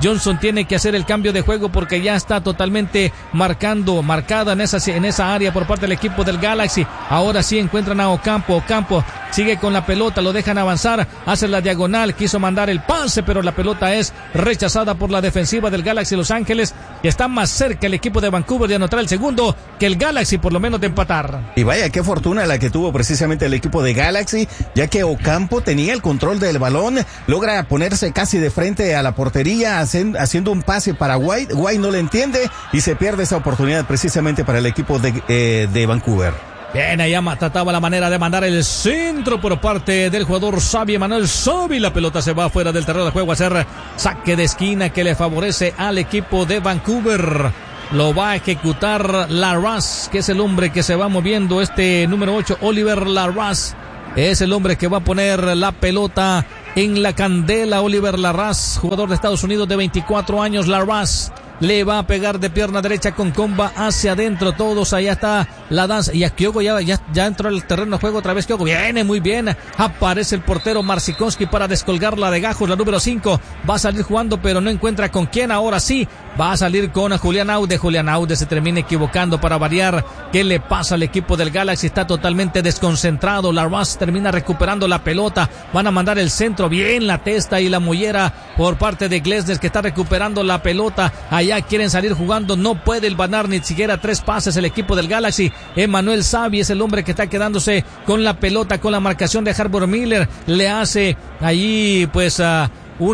Johnson tiene que hacer el cambio de juego porque ya está totalmente marcando, marcada en esa, en esa área por parte del equipo del Galaxy. Ahora sí encuentran a Ocampo. Ocampo sigue con la pelota, lo dejan avanzar, hace la diagonal, quiso mandar el pase, pero la pelota es rechazada por la defensiva del Galaxy Los Ángeles, y está más cerca el equipo de Vancouver de anotar el segundo que el Galaxy, por lo menos de empatar. Y vaya, qué fortuna la que tuvo precisamente el equipo de Galaxy, ya que Ocampo tenía el control del balón, logra ponerse casi de frente a la portería, hacen, haciendo un pase para White. White no le entiende y se pierde esa oportunidad precisamente para el equipo de, eh, de Vancouver. Bien, allá trataba la manera de mandar el centro por parte del jugador Xavi, Manuel Xavi. La pelota se va fuera del terreno de juego a hacer saque de esquina que le favorece al equipo de Vancouver. Lo va a ejecutar Larraz, que es el hombre que se va moviendo. Este número ocho, Oliver Larraz, es el hombre que va a poner la pelota en la candela. Oliver Larraz, jugador de Estados Unidos de veinticuatro años. Larraz le va a pegar de pierna derecha con comba hacia adentro. Todos, allá está la danza. Y a Kyogo ya, ya, ya entró al terreno de juego otra vez. Kyogo viene muy bien. Aparece el portero Marcinkowski para descolgarla de gajos. La número cinco va a salir jugando, pero no encuentra con quién. Ahora sí va a salir con Julián Aude. Julián Aude se termina equivocando para variar. ¿Qué le pasa al equipo del Galaxy? Está totalmente desconcentrado. Larraz termina recuperando la pelota. Van a mandar el centro. Bien la testa y la mollera por parte de Glesnes, que está recuperando la pelota. Allá quieren salir jugando, no puede el banar ni siquiera tres pases el equipo del Galaxy. Emmanuel Xavi es el hombre que está quedándose con la pelota, con la marcación de Harbour Miller. Le hace allí pues uh,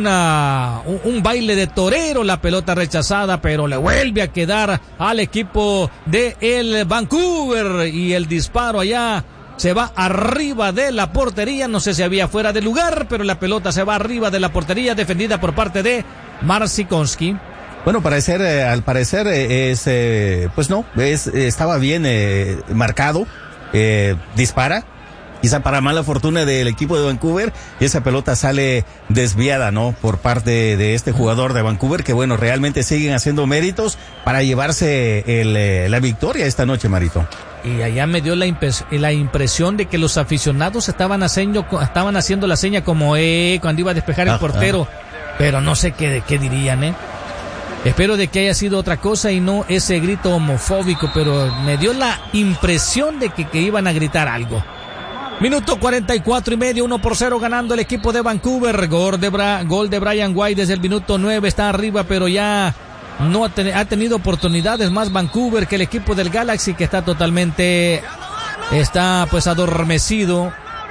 una un, un baile de torero, la pelota rechazada, pero le vuelve a quedar al equipo de el Vancouver, y el disparo allá se va arriba de la portería. No sé si había fuera de lugar, pero la pelota se va arriba de la portería, defendida por parte de Marcinkowski. Bueno, parecer, eh, al parecer eh, es, eh, pues no, es, eh, estaba bien eh, marcado, eh, dispara, quizá para mala fortuna del equipo de Vancouver, y esa pelota sale desviada, ¿no? Por parte de este jugador de Vancouver, que bueno, realmente siguen haciendo méritos para llevarse el, eh, la victoria esta noche, Marito. Y allá me dio la, impres- la impresión de que los aficionados estaban haciendo, estaban haciendo la seña como eh, cuando iba a despejar el ah, portero, ah. pero no sé qué, qué dirían, ¿eh? Espero de que haya sido otra cosa y no ese grito homofóbico, pero me dio la impresión de que, que iban a gritar algo. Minuto cuarenta y cuatro y medio, uno por cero ganando el equipo de Vancouver. Gol de, Bra- gol de Brian White desde el minuto nueve, está arriba, pero ya no ha, ten- ha tenido oportunidades más Vancouver que el equipo del Galaxy, que está totalmente, está pues adormecido.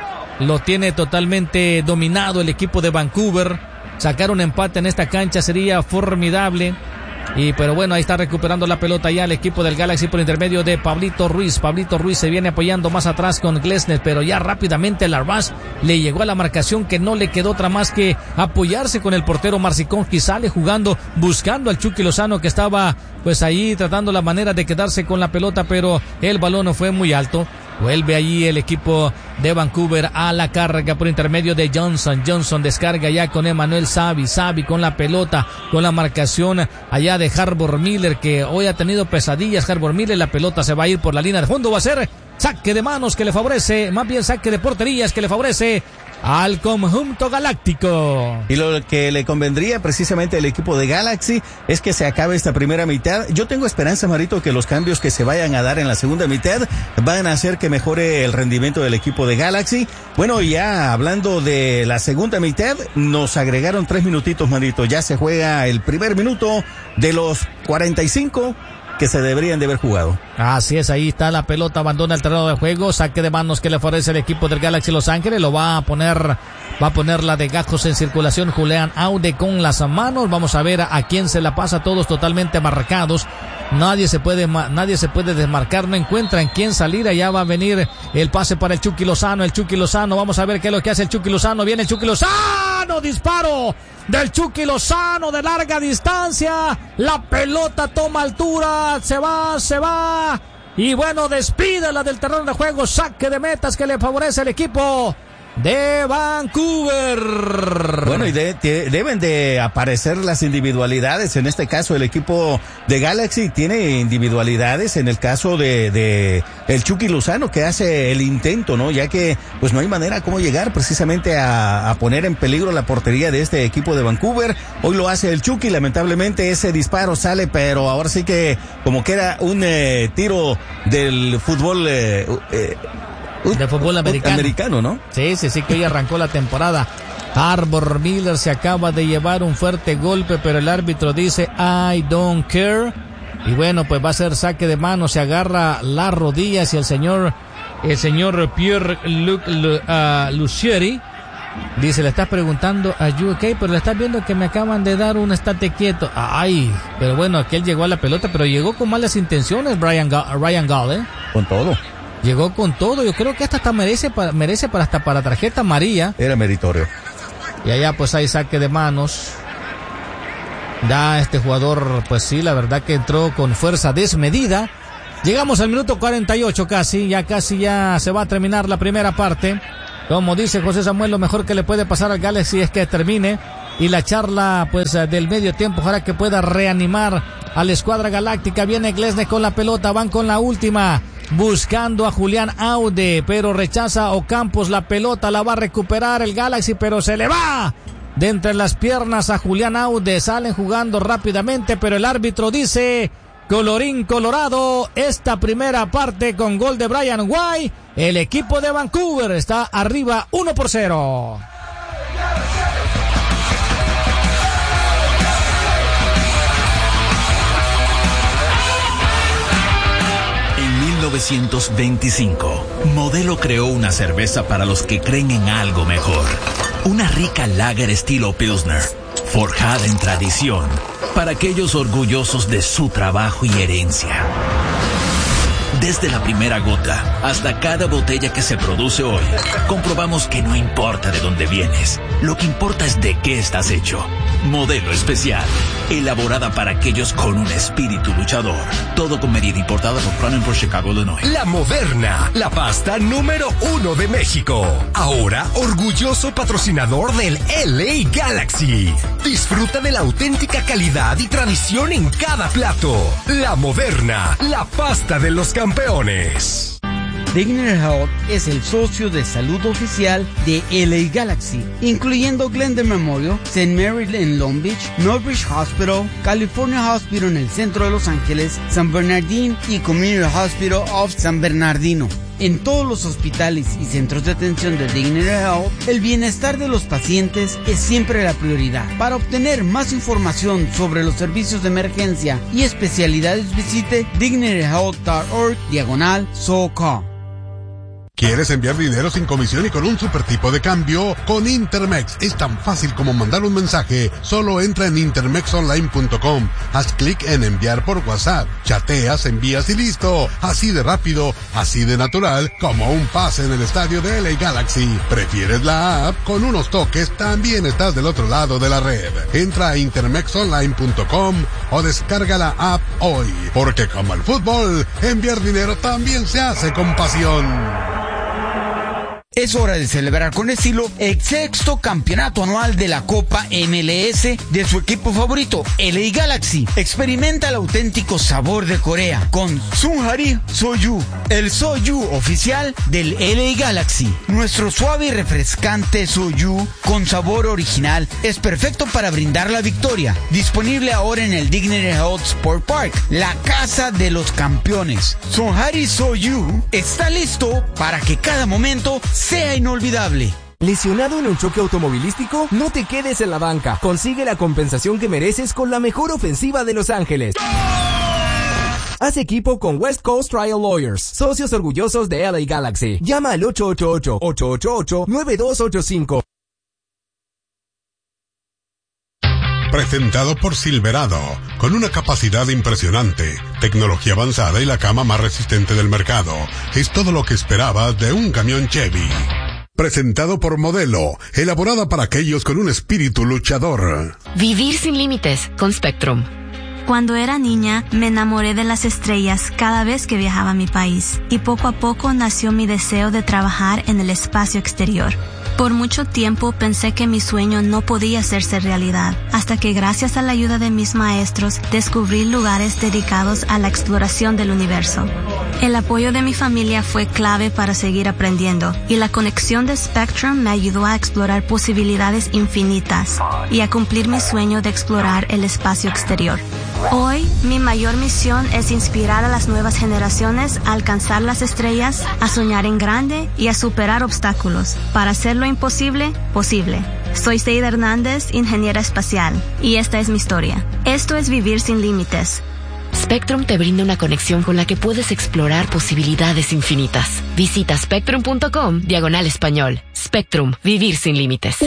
Lo tiene totalmente dominado el equipo de Vancouver. Sacar un empate en esta cancha sería formidable. Y pero bueno, ahí está recuperando la pelota ya el equipo del Galaxy por intermedio de Pablito Ruiz. Pablito Ruiz se viene apoyando más atrás con Glesnes, pero ya rápidamente Larraz le llegó a la marcación, que no le quedó otra más que apoyarse con el portero Marcinkowski. Sale jugando, buscando al Chucky Lozano, que estaba pues ahí tratando la manera de quedarse con la pelota, pero el balón no fue muy alto. Vuelve allí el equipo de Vancouver a la carga por intermedio de Johnson. Johnson descarga ya con Emmanuel Xavi. Xavi con la pelota, con la marcación allá de Harbour Miller, que hoy ha tenido pesadillas. Harbour Miller, la pelota se va a ir por la línea de fondo. Va a ser saque de manos que le favorece, más bien saque de porterías que le favorece al conjunto galáctico. Y lo que le convendría precisamente al equipo de Galaxy es que se acabe esta primera mitad. Yo tengo esperanza, Marito, que los cambios que se vayan a dar en la segunda mitad van a hacer que mejore el rendimiento del equipo de Galaxy. Bueno, ya hablando de la segunda mitad, nos agregaron tres minutitos, Marito. Ya se juega el primer minuto de los cuarenta y cinco que se deberían de haber jugado. Así es, ahí está la pelota, abandona el terreno de juego, saque de manos que le favorece el equipo del Galaxy Los Ángeles. Lo va a poner, va a poner la de gajos en circulación Julián Aude con las manos. Vamos a ver a quién se la pasa, todos totalmente marcados. Nadie se puede, nadie se puede desmarcar, no encuentran quién salir. Allá va a venir el pase para el Chucky Lozano, el Chucky Lozano. Vamos a ver qué es lo que hace el Chucky Lozano. Viene el Chucky Lozano, disparo del Chucky Lozano de larga distancia. La pelota toma altura, se va, se va. Y bueno, despídela del terreno de juego, saque de metas que le favorece al equipo de Vancouver. Bueno, y de, de, deben de aparecer las individualidades. En este caso, el equipo de Galaxy tiene individualidades. En el caso de, de el Chucky Lozano, que hace el intento, ¿no? Ya que, pues, no hay manera cómo llegar precisamente a, a poner en peligro la portería de este equipo de Vancouver. Hoy lo hace el Chucky. Lamentablemente, ese disparo sale, pero ahora sí que, como que era un eh, tiro del fútbol, eh, eh, de fútbol americano. americano, ¿no? Sí, sí, sí, que hoy arrancó la temporada. Arbor Miller se acaba de llevar un fuerte golpe, pero el árbitro dice I don't care. Y bueno, pues va a ser saque de mano, se agarra las rodillas y el señor, el señor Pierre Luc, uh, Lucieri dice, le estás preguntando a you okay, pero le estás viendo que me acaban de dar un estate quieto. Ay, pero bueno, aquel llegó a la pelota, pero llegó con malas intenciones, Brian Ga- Ryan Gall, ¿eh? Con todo. Llegó con todo, yo creo que esta hasta merece para, merece para hasta para tarjeta amarilla. Era meritorio. Y allá pues hay saque de manos. Ya este jugador, pues sí, la verdad que entró con fuerza desmedida. Llegamos al minuto cuarenta y ocho casi, ya casi ya se va a terminar la primera parte. Como dice José Samuel, lo mejor que le puede pasar al Galaxy es que termine. Y la charla pues del medio tiempo, ojalá que pueda reanimar a la escuadra galáctica. Viene Glesnes con la pelota, van con la última. Buscando a Julián Aude, pero rechaza Ocampos la pelota, la va a recuperar el Galaxy, pero se le va de entre las piernas a Julián Aude. Salen jugando rápidamente, pero el árbitro dice, colorín colorado, esta primera parte con gol de Brian White, el equipo de Vancouver está arriba uno por cero. mil novecientos veinticinco, Modelo creó una cerveza para los que creen en algo mejor. Una rica lager estilo Pilsner, forjada en tradición, para aquellos orgullosos de su trabajo y herencia. Desde la primera gota hasta cada botella que se produce hoy, comprobamos que no importa de dónde vienes, lo que importa es de qué estás hecho. Modelo especial, elaborada para aquellos con un espíritu luchador. Todo con medida, importada por Crown por Chicago, Illinois. La Moderna, la pasta número uno de México. Ahora orgulloso patrocinador del L A Galaxy. Disfruta de la auténtica calidad y tradición en cada plato. La Moderna, la pasta de los campeones. Dignity Health es el socio de salud oficial de L A Galaxy, incluyendo Glendale Memorial, Saint Mary en Long Beach, Northbridge Hospital, California Hospital en el centro de Los Ángeles, San Bernardino y Community Hospital of San Bernardino. En todos los hospitales y centros de atención de Dignity Health, el bienestar de los pacientes es siempre la prioridad. Para obtener más información sobre los servicios de emergencia y especialidades, visite dignityhealth.org diagonal SoCal. ¿Quieres enviar dinero sin comisión y con un super tipo de cambio? Con Intermex es tan fácil como mandar un mensaje. Solo entra en intermex online punto com, haz clic en enviar por WhatsApp, chateas, envías y listo. Así de rápido, así de natural, como un pase en el estadio de L A Galaxy. ¿Prefieres la app? Con unos toques también estás del otro lado de la red. Entra a intermex online punto com o descarga la app hoy. Porque como el fútbol, enviar dinero también se hace con pasión. Es hora de celebrar con estilo el sexto campeonato anual de la Copa M L S de su equipo favorito, L A Galaxy. Experimenta el auténtico sabor de Corea con Sunhari Soju, el Soju oficial del L A Galaxy. Nuestro suave y refrescante Soju con sabor original es perfecto para brindar la victoria. Disponible ahora en el Dignity Health Sport Park, la casa de los campeones. Sunhari Soju está listo para que cada momento sea inolvidable. ¿Lesionado en un choque automovilístico? No te quedes en la banca. Consigue la compensación que mereces con la mejor ofensiva de Los Ángeles. Haz equipo con West Coast Trial Lawyers, socios orgullosos de L A Galaxy. Llama al ocho ocho ocho, ocho ocho ocho, nueve dos ocho cinco. Presentado por Silverado, con una capacidad impresionante, tecnología avanzada y la cama más resistente del mercado. Es todo lo que esperabas de un camión Chevy. Presentado por Modelo, elaborada para aquellos con un espíritu luchador. Vivir sin límites con Spectrum. Cuando era niña, me enamoré de las estrellas cada vez que viajaba a mi país, y poco a poco nació mi deseo de trabajar en el espacio exterior. Por mucho tiempo pensé que mi sueño no podía hacerse realidad, hasta que gracias a la ayuda de mis maestros descubrí lugares dedicados a la exploración del universo. El apoyo de mi familia fue clave para seguir aprendiendo, y la conexión de Spectrum me ayudó a explorar posibilidades infinitas y a cumplir mi sueño de explorar el espacio exterior. Hoy, mi mayor misión es inspirar a las nuevas generaciones a alcanzar las estrellas, a soñar en grande y a superar obstáculos para hacer lo imposible posible. Soy Seida Hernández, ingeniera espacial, y esta es mi historia. Esto es Vivir Sin Límites. Spectrum te brinda una conexión con la que puedes explorar posibilidades infinitas. Visita spectrum punto com diagonal español. Spectrum, vivir sin límites.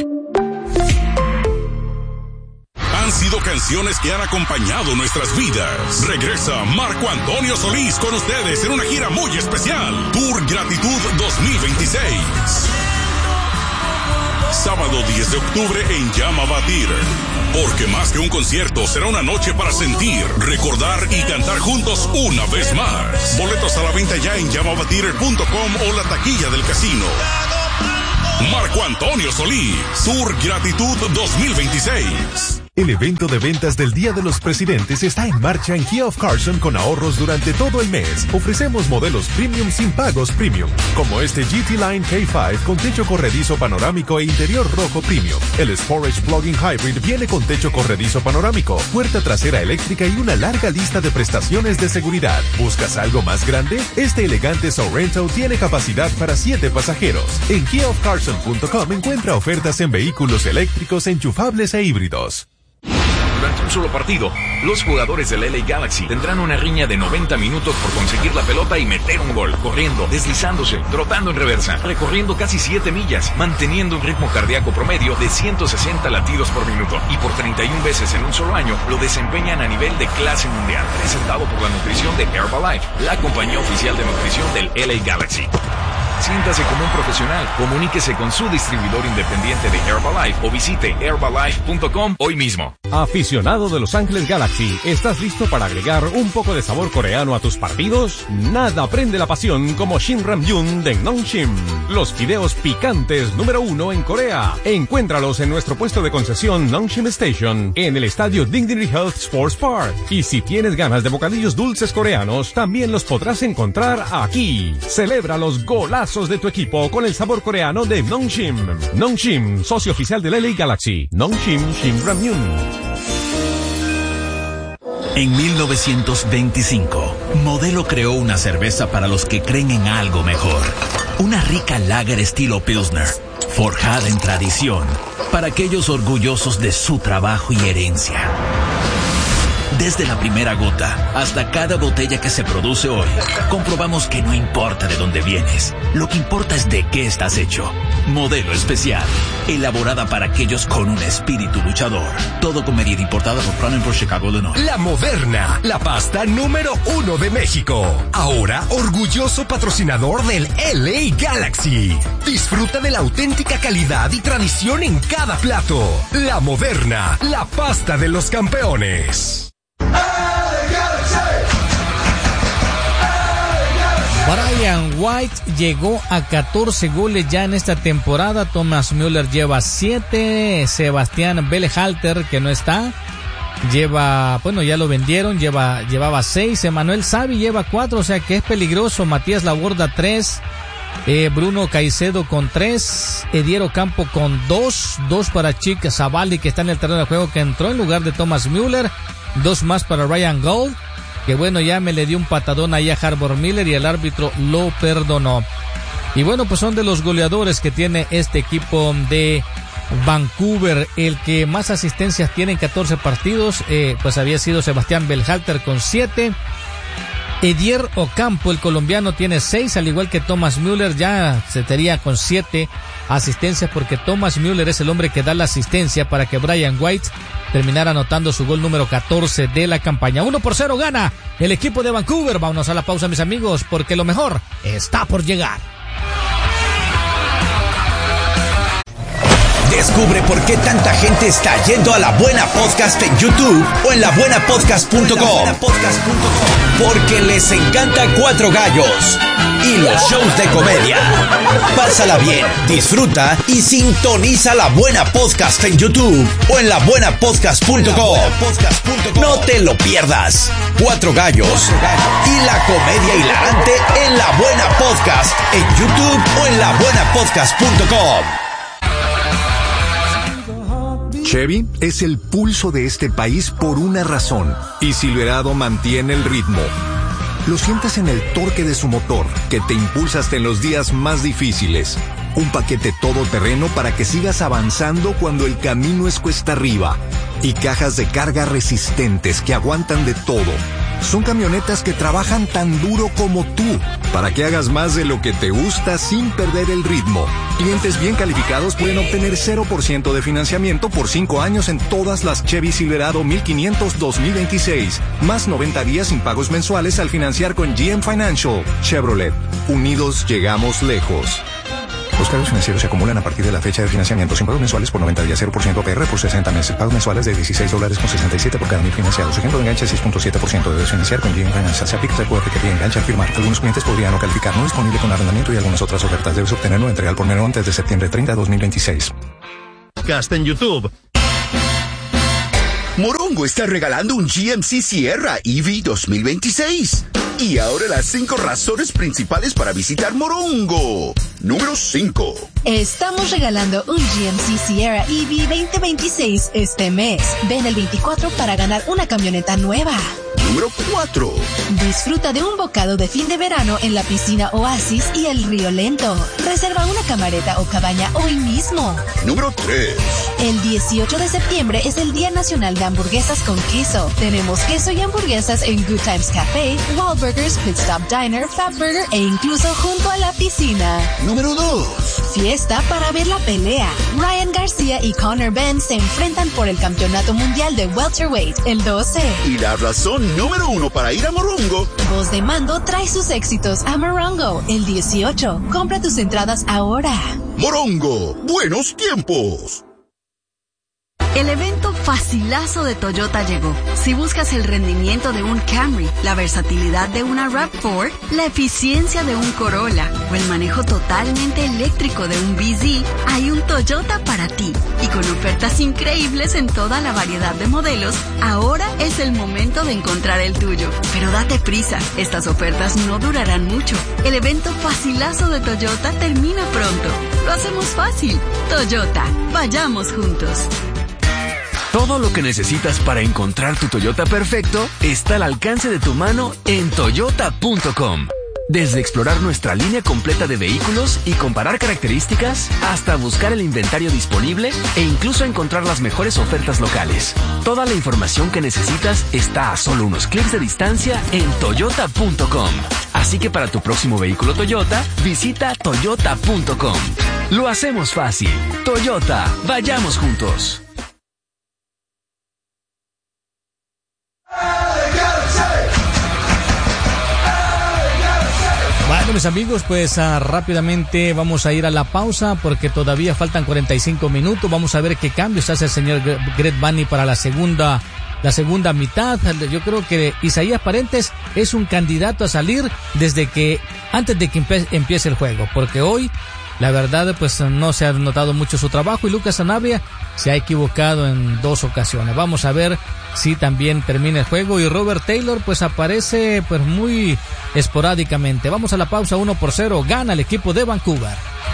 Han sido canciones que han acompañado nuestras vidas. Regresa Marco Antonio Solís con ustedes en una gira muy especial. Tour Gratitud dos mil veintiséis. Sábado diez de octubre en Llama Batir. Porque más que un concierto, será una noche para sentir, recordar y cantar juntos una vez más. Boletos a la venta ya en llama batir punto com o la taquilla del casino. Marco Antonio Solís, Tour Gratitud dos mil veintiséis. El evento de ventas del Día de los Presidentes está en marcha en Kia of Carson con ahorros durante todo el mes. Ofrecemos modelos premium sin pagos premium, como este G T Line K cinco con techo corredizo panorámico e interior rojo premium. El Sportage Plug-in Hybrid viene con techo corredizo panorámico, puerta trasera eléctrica y una larga lista de prestaciones de seguridad. ¿Buscas algo más grande? Este elegante Sorrento tiene capacidad para siete pasajeros. En kia of carson punto com encuentra ofertas en vehículos eléctricos, enchufables e híbridos. Durante un solo partido, los jugadores del L A Galaxy tendrán una riña de noventa minutos por conseguir la pelota y meter un gol, corriendo, deslizándose, trotando en reversa, recorriendo casi siete millas, manteniendo un ritmo cardíaco promedio de ciento sesenta latidos por minuto, y por treinta y una veces en un solo año lo desempeñan a nivel de clase mundial, presentado por la nutrición de Herbalife, la compañía oficial de nutrición del L A Galaxy. Siéntase como un profesional, comuníquese con su distribuidor independiente de Herbalife o visite herbalife punto com hoy mismo. Aficionado de Los Ángeles Galaxy, ¿estás listo para agregar un poco de sabor coreano a tus partidos? Nada prende la pasión como Shin Ramyun de Nongshim, los fideos picantes número uno en Corea. Encuéntralos en nuestro puesto de concesión Nongshim Station, en el estadio Dignity Health Sports Park. Y si tienes ganas de bocadillos dulces coreanos, también los podrás encontrar aquí. Celebra los golazos de tu equipo con el sabor coreano de Nongshim. Nongshim, socio oficial del L A Galaxy. Nongshim Shin Ramyun. En mil novecientos veinticinco, Modelo creó una cerveza para los que creen en algo mejor. Una rica lager estilo Pilsner, forjada en tradición, para aquellos orgullosos de su trabajo y herencia. Desde la primera gota hasta cada botella que se produce hoy, comprobamos que no importa de dónde vienes, lo que importa es de qué estás hecho. Modelo especial, elaborada para aquellos con un espíritu luchador. Todo con medida importada por Crown por Chicago, Illinois. La Moderna, la pasta número uno de México. Ahora orgulloso patrocinador del L A Galaxy. Disfruta de la auténtica calidad y tradición en cada plato. La Moderna, la pasta de los campeones. Brian White llegó a catorce goles ya en esta temporada. Thomas Müller lleva siete. Sebastián Berhalter, que no está, lleva, bueno, ya lo vendieron, lleva, llevaba seis. Emmanuel Xavi lleva cuatro, o sea que es peligroso. Matías Laborda tres. Eh, Bruno Caicedo con tres. Ediero Campo con dos. Dos para Chic Zaballi, que está en el terreno de juego, que entró en lugar de Thomas Müller. Dos más para Ryan Gold, que bueno, ya me le dio un patadón ahí a Harbour Miller y el árbitro lo perdonó. Y bueno, pues son de los goleadores que tiene este equipo de Vancouver. El que más asistencias tiene en catorce partidos, eh, pues había sido Sebastián Berhalter con siete. Edier Ocampo, el colombiano, tiene seis, al igual que Thomas Müller, ya se tenía con siete asistencias, porque Thomas Müller es el hombre que da la asistencia para que Brian White terminara anotando su gol número catorce de la campaña. uno por cero gana el equipo de Vancouver. Vámonos a la pausa, mis amigos, porque lo mejor está por llegar. Descubre por qué tanta gente está yendo a La Buena Podcast en YouTube o en la buena podcast punto com. Porque les encanta Cuatro Gallos y los shows de comedia. Pásala bien, disfruta y sintoniza La Buena Podcast en YouTube o en la buena podcast punto com. No te lo pierdas. Cuatro Gallos y la comedia hilarante en La Buena Podcast en YouTube o en la buena podcast punto com. Chevy es el pulso de este país por una razón, y Silverado mantiene el ritmo. Lo sientes en el torque de su motor, que te impulsa hasta en los días más difíciles. Un paquete todoterreno para que sigas avanzando cuando el camino es cuesta arriba. Y cajas de carga resistentes que aguantan de todo. Son camionetas que trabajan tan duro como tú, para que hagas más de lo que te gusta sin perder el ritmo. Clientes bien calificados pueden obtener cero por ciento de financiamiento por cinco años en todas las Chevy Silverado mil quinientos dos mil veintiséis, más noventa días sin pagos mensuales al financiar con G M Financial. Chevrolet, unidos llegamos lejos. Los cargos financieros se acumulan a partir de la fecha de financiamiento sin pagos mensuales por noventa días, cero por ciento A P R por sesenta meses. Pagos mensuales de dieciséis dólares con sesenta y siete por cada mil financiados. Ejemplo de enganche seis punto siete por ciento. Debes financiar con G M Financial. Se aplica el recuerdo que te engancha al firmar. Algunos clientes podrían no calificar. No disponible con arrendamiento y algunas otras ofertas. Debes obtenerlo entrega al por menor antes de septiembre treinta, dos mil veintiséis. Cast en YouTube. Morongo está regalando un G M C Sierra E V dos mil veintiséis. Y ahora las cinco razones principales para visitar Morongo. Número cinco. Estamos regalando un G M C Sierra E V veinte veintiséis este mes. Ven el veinticuatro para ganar una camioneta nueva. Número cuatro. Disfruta de un bocado de fin de verano en la piscina Oasis y el Río Lento. Reserva una camareta o cabaña hoy mismo. Número tres. El dieciocho de septiembre es el Día Nacional de Hamburguesas con Queso. Tenemos queso y hamburguesas en Good Times Café, Wahlburgers, Pit Stop Diner, Fatburger e incluso junto a la piscina. Número dos. Fiesta para ver la pelea. Ryan García y Conor Benn se enfrentan por el Campeonato Mundial de Welterweight el doce. Y la razón número uno para ir a Morongo. Voz de Mando trae sus éxitos a Morongo el dieciocho. Compra tus entradas ahora. Morongo, buenos tiempos. El evento facilazo de Toyota llegó. Si buscas el rendimiento de un Camry, la versatilidad de una RAV cuatro, la eficiencia de un Corolla o el manejo totalmente eléctrico de un B Z, hay un Toyota para ti. Y con ofertas increíbles en toda la variedad de modelos, ahora es el momento de encontrar el tuyo. Pero date prisa, estas ofertas no durarán mucho. El evento facilazo de Toyota termina pronto. Lo hacemos fácil. Toyota, vayamos juntos. Todo lo que necesitas para encontrar tu Toyota perfecto está al alcance de tu mano en toyota punto com. Desde explorar nuestra línea completa de vehículos y comparar características, hasta buscar el inventario disponible e incluso encontrar las mejores ofertas locales. Toda la información que necesitas está a solo unos clics de distancia en toyota punto com. Así que para tu próximo vehículo Toyota, visita toyota punto com. Lo hacemos fácil. Toyota, vayamos juntos. Bueno, mis amigos, pues uh, rápidamente vamos a ir a la pausa porque todavía faltan cuarenta y cinco minutos. Vamos a ver qué cambios hace el señor Greg Bunny para la segunda, la segunda mitad. Yo creo que Isaías Parentes es un candidato a salir desde que, antes de que empe- empiece el juego, porque hoy, la verdad, pues no se ha notado mucho su trabajo y Lucas Sanabria se ha equivocado en dos ocasiones. Vamos a ver si también termina el juego y Robert Taylor pues aparece pues muy esporádicamente. Vamos a la pausa. Uno por cero, gana el equipo de Vancouver.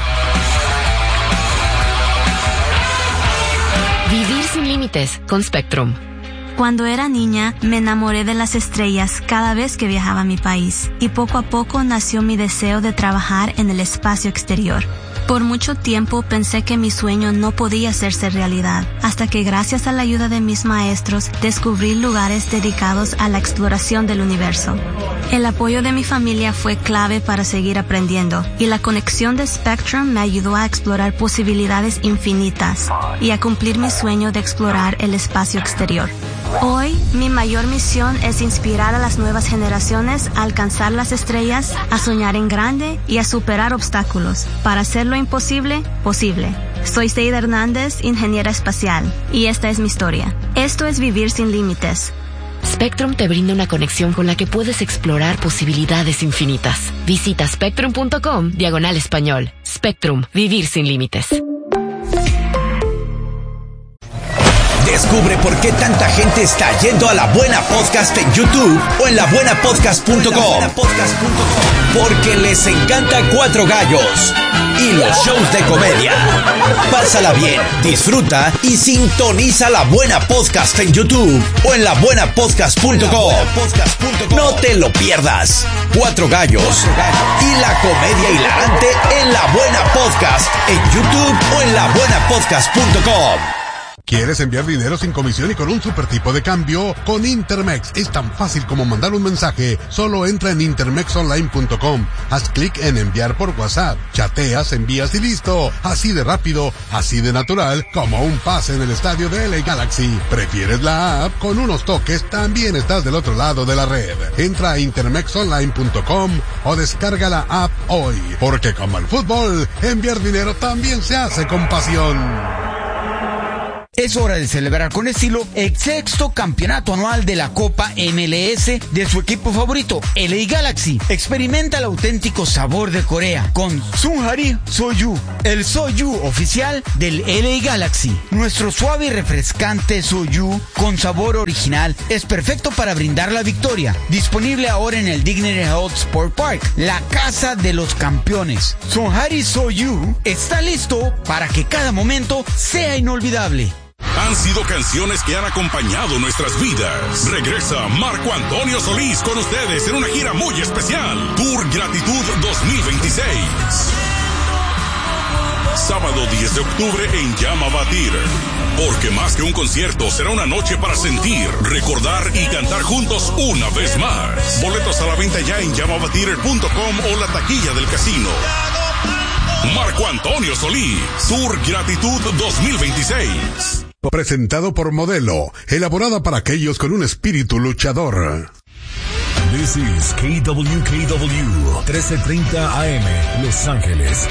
Vivir sin límites con Spectrum. Cuando era niña, me enamoré de las estrellas cada vez que viajaba a mi país, y poco a poco nació mi deseo de trabajar en el espacio exterior. Por mucho tiempo pensé que mi sueño no podía hacerse realidad, hasta que gracias a la ayuda de mis maestros descubrí lugares dedicados a la exploración del universo. El apoyo de mi familia fue clave para seguir aprendiendo, y la conexión de Spectrum me ayudó a explorar posibilidades infinitas y a cumplir mi sueño de explorar el espacio exterior. Hoy, mi mayor misión es inspirar a las nuevas generaciones a alcanzar las estrellas, a soñar en grande y a superar obstáculos para hacer lo imposible posible. Soy Seida Hernández, ingeniera espacial, y esta es mi historia. Esto es vivir sin límites. Spectrum te brinda una conexión con la que puedes explorar posibilidades infinitas. Visita spectrum punto com diagonal español. Spectrum, vivir sin límites. Descubre por qué tanta gente está yendo a La Buena Podcast en YouTube o en la buena podcast punto com. Porque les encanta Cuatro Gallos y los shows de comedia. Pásala bien, disfruta y sintoniza La Buena Podcast en YouTube o en la buena podcast punto com. No te lo pierdas. Cuatro Gallos y la comedia hilarante en La Buena Podcast en YouTube o en la buena podcast punto com. ¿Quieres enviar dinero sin comisión y con un super tipo de cambio? Con Intermex es tan fácil como mandar un mensaje. Solo entra en intermex online punto com. Haz clic en enviar por WhatsApp. Chateas, envías y listo. Así de rápido, así de natural, como un pase en el estadio de L A Galaxy. ¿Prefieres la app? Con unos toques también estás del otro lado de la red. Entra a intermex online punto com o descarga la app hoy. Porque como el fútbol, enviar dinero también se hace con pasión. Es hora de celebrar con estilo el sexto campeonato anual de la Copa M L S de su equipo favorito, L A Galaxy. Experimenta el auténtico sabor de Corea con Sunhari Soju, el Soju oficial del L A Galaxy. Nuestro suave y refrescante Soju con sabor original es perfecto para brindar la victoria. Disponible ahora en el Dignity Health Sport Park, la casa de los campeones. Sunhari Soju está listo para que cada momento sea inolvidable. Han sido canciones que han acompañado nuestras vidas. Regresa Marco Antonio Solís con ustedes en una gira muy especial. Tour Gratitud dos mil veintiséis. Sábado diez de octubre en Llama Batir. Porque más que un concierto, será una noche para sentir, recordar y cantar juntos una vez más. Boletos a la venta ya en llama batir punto com o la taquilla del casino. Marco Antonio Solís, Tour Gratitud dos mil veintiséis. Presentado por Modelo, elaborada para aquellos con un espíritu luchador. This is K W K W, trece treinta A M, Los Ángeles.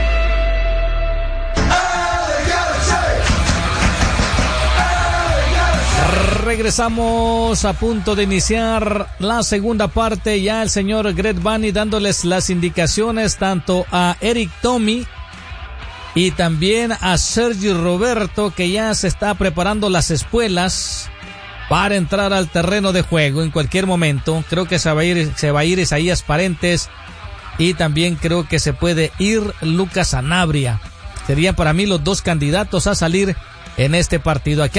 Regresamos a punto de iniciar la segunda parte. Ya el señor Greg Bunny dándoles las indicaciones tanto a Eric Tommy y también a Sergio Roberto, que ya se está preparando las espuelas para entrar al terreno de juego en cualquier momento. Creo que se va a ir, se va a ir Isaías Parentes y también creo que se puede ir Lucas Sanabria. Serían para mí los dos candidatos a salir en este partido. Aquí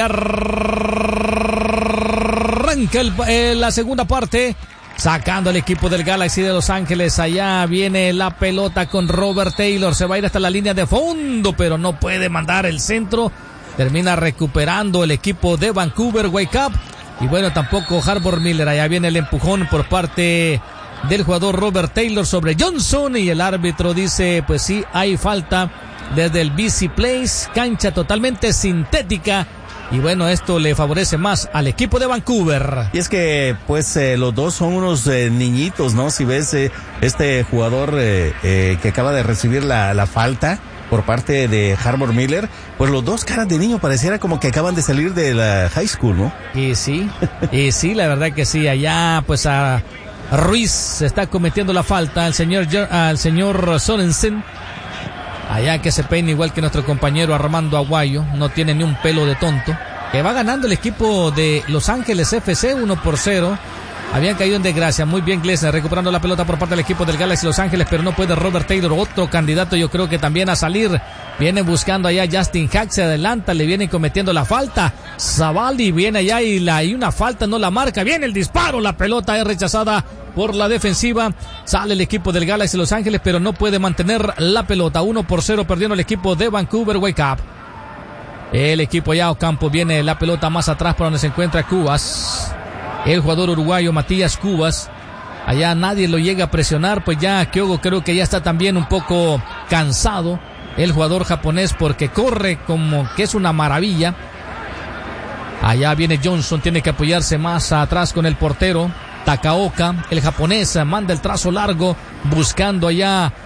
arranca el, eh, la segunda parte, sacando al equipo del Galaxy de Los Ángeles. Allá viene la pelota con Robert Taylor, se va a ir hasta la línea de fondo, pero no puede mandar el centro. Termina recuperando el equipo de Vancouver Whitecaps. Y bueno, tampoco Harbor Miller. Allá viene el empujón por parte del jugador Robert Taylor sobre Johnson, y el árbitro dice, pues sí, hay falta desde el B C Place, cancha totalmente sintética. Y bueno, esto le favorece más al equipo de Vancouver. Y es que, pues, eh, los dos son unos eh, niñitos, ¿no? Si ves eh, este jugador eh, eh, que acaba de recibir la, la falta por parte de Harbor Miller, pues los dos caras de niño pareciera como que acaban de salir de la high school, ¿no? Y sí, y sí, la verdad que sí. Allá, pues, a Ruiz se está cometiendo la falta, al señor, al señor Sorensen. Allá que se peina igual que nuestro compañero Armando Aguayo, no tiene ni un pelo de tonto. Que va ganando el equipo de Los Ángeles F C uno por cero. Habían caído en desgracia. Muy bien Glesner recuperando la pelota por parte del equipo del Galaxy Los Ángeles, pero no puede Robert Taylor, otro candidato yo creo que también a salir. Viene buscando allá Justin Hack, se adelanta, le viene cometiendo la falta. Zavaldi viene allá y, la, y una falta no la marca. Viene el disparo, la pelota es rechazada por la defensiva. Sale el equipo del Galaxy Los Ángeles, pero no puede mantener la pelota. uno por cero perdiendo el equipo de Vancouver Whitecaps. El equipo allá Ocampo, viene la pelota más atrás para donde se encuentra Cubas. El jugador uruguayo Matías Cubas. Allá nadie lo llega a presionar, pues ya Kyogo creo que ya está también un poco cansado. El jugador japonés, porque corre como que es una maravilla. Allá viene Johnson, tiene que apoyarse más atrás con el portero Takaoka. El japonés manda el trazo largo buscando allá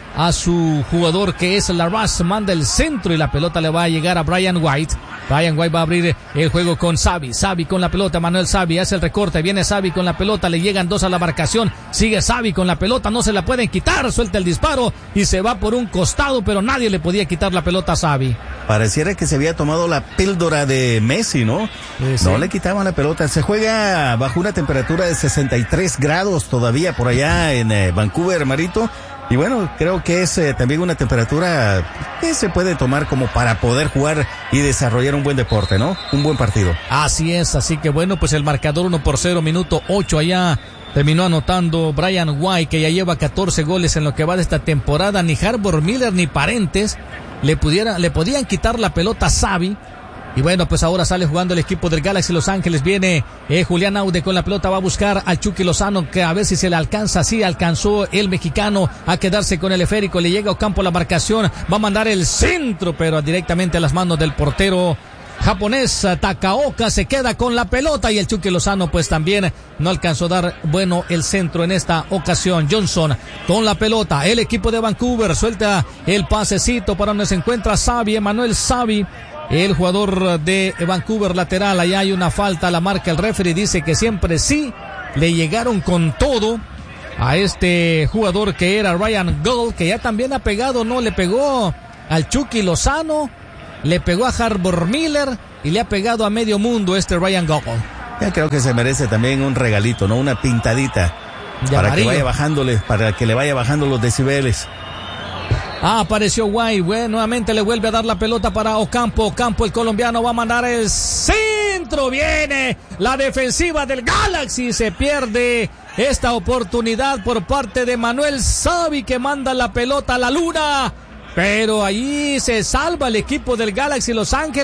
a su jugador que es Larraz, manda el centro y la pelota le va a llegar a Brian White. Brian White va a abrir el juego con Xavi, Xavi con la pelota, Manuel Xavi hace el recorte, viene Xavi con la pelota, le llegan dos a la marcación, sigue Xavi con la pelota, no se la pueden quitar, suelta el disparo y se va por un costado, pero nadie le podía quitar la pelota a Xavi. Pareciera que se había tomado la píldora de Messi, ¿no? Sí, sí. No le quitaban la pelota, se juega bajo una temperatura de sesenta y tres grados todavía por allá en eh, Vancouver, Marito. Y bueno, creo que es eh, también una temperatura que se puede tomar como para poder jugar y desarrollar un buen deporte, ¿no? Un buen partido. Así es, así que bueno, pues el marcador uno por cero, minuto ocho allá. Terminó anotando Brian White, que ya lleva catorce goles en lo que va de esta temporada. Ni Harbor Miller ni Parentes le pudiera, le podían quitar la pelota a Xavi. Y bueno, pues ahora sale jugando el equipo del Galaxy Los Ángeles. Viene eh, Julián Aude con la pelota, va a buscar al Chucky Lozano, que a ver si se le alcanza. Sí, alcanzó el mexicano a quedarse con el esférico. Le llega a Ocampo la marcación, va a mandar el centro, pero directamente a las manos del portero japonés Takaoka. Se queda con la pelota y el Chucky Lozano pues también no alcanzó a dar bueno el centro en esta ocasión. Johnson con la pelota, el equipo de Vancouver suelta el pasecito para donde se encuentra Xavi, Emmanuel Xavi, el jugador de Vancouver lateral. Allá hay una falta, la marca el referee, dice que siempre sí le llegaron con todo a este jugador que era Ryan Gold, que ya también ha pegado, no le pegó al Chucky Lozano, le pegó a Harbor Miller y le ha pegado a medio mundo este Ryan Gold. Ya creo que se merece también un regalito, ¿no? Una pintadita de para amarillo, que vaya bajándole, para que le vaya bajando los decibeles. Ah, apareció Guay, bueno, nuevamente le vuelve a dar la pelota para Ocampo. Ocampo, el colombiano, va a mandar el centro. Viene la defensiva del Galaxy. Se pierde esta oportunidad por parte de Manuel Xavi, que manda la pelota a la luna. Pero ahí se salva el equipo del Galaxy Los Ángeles.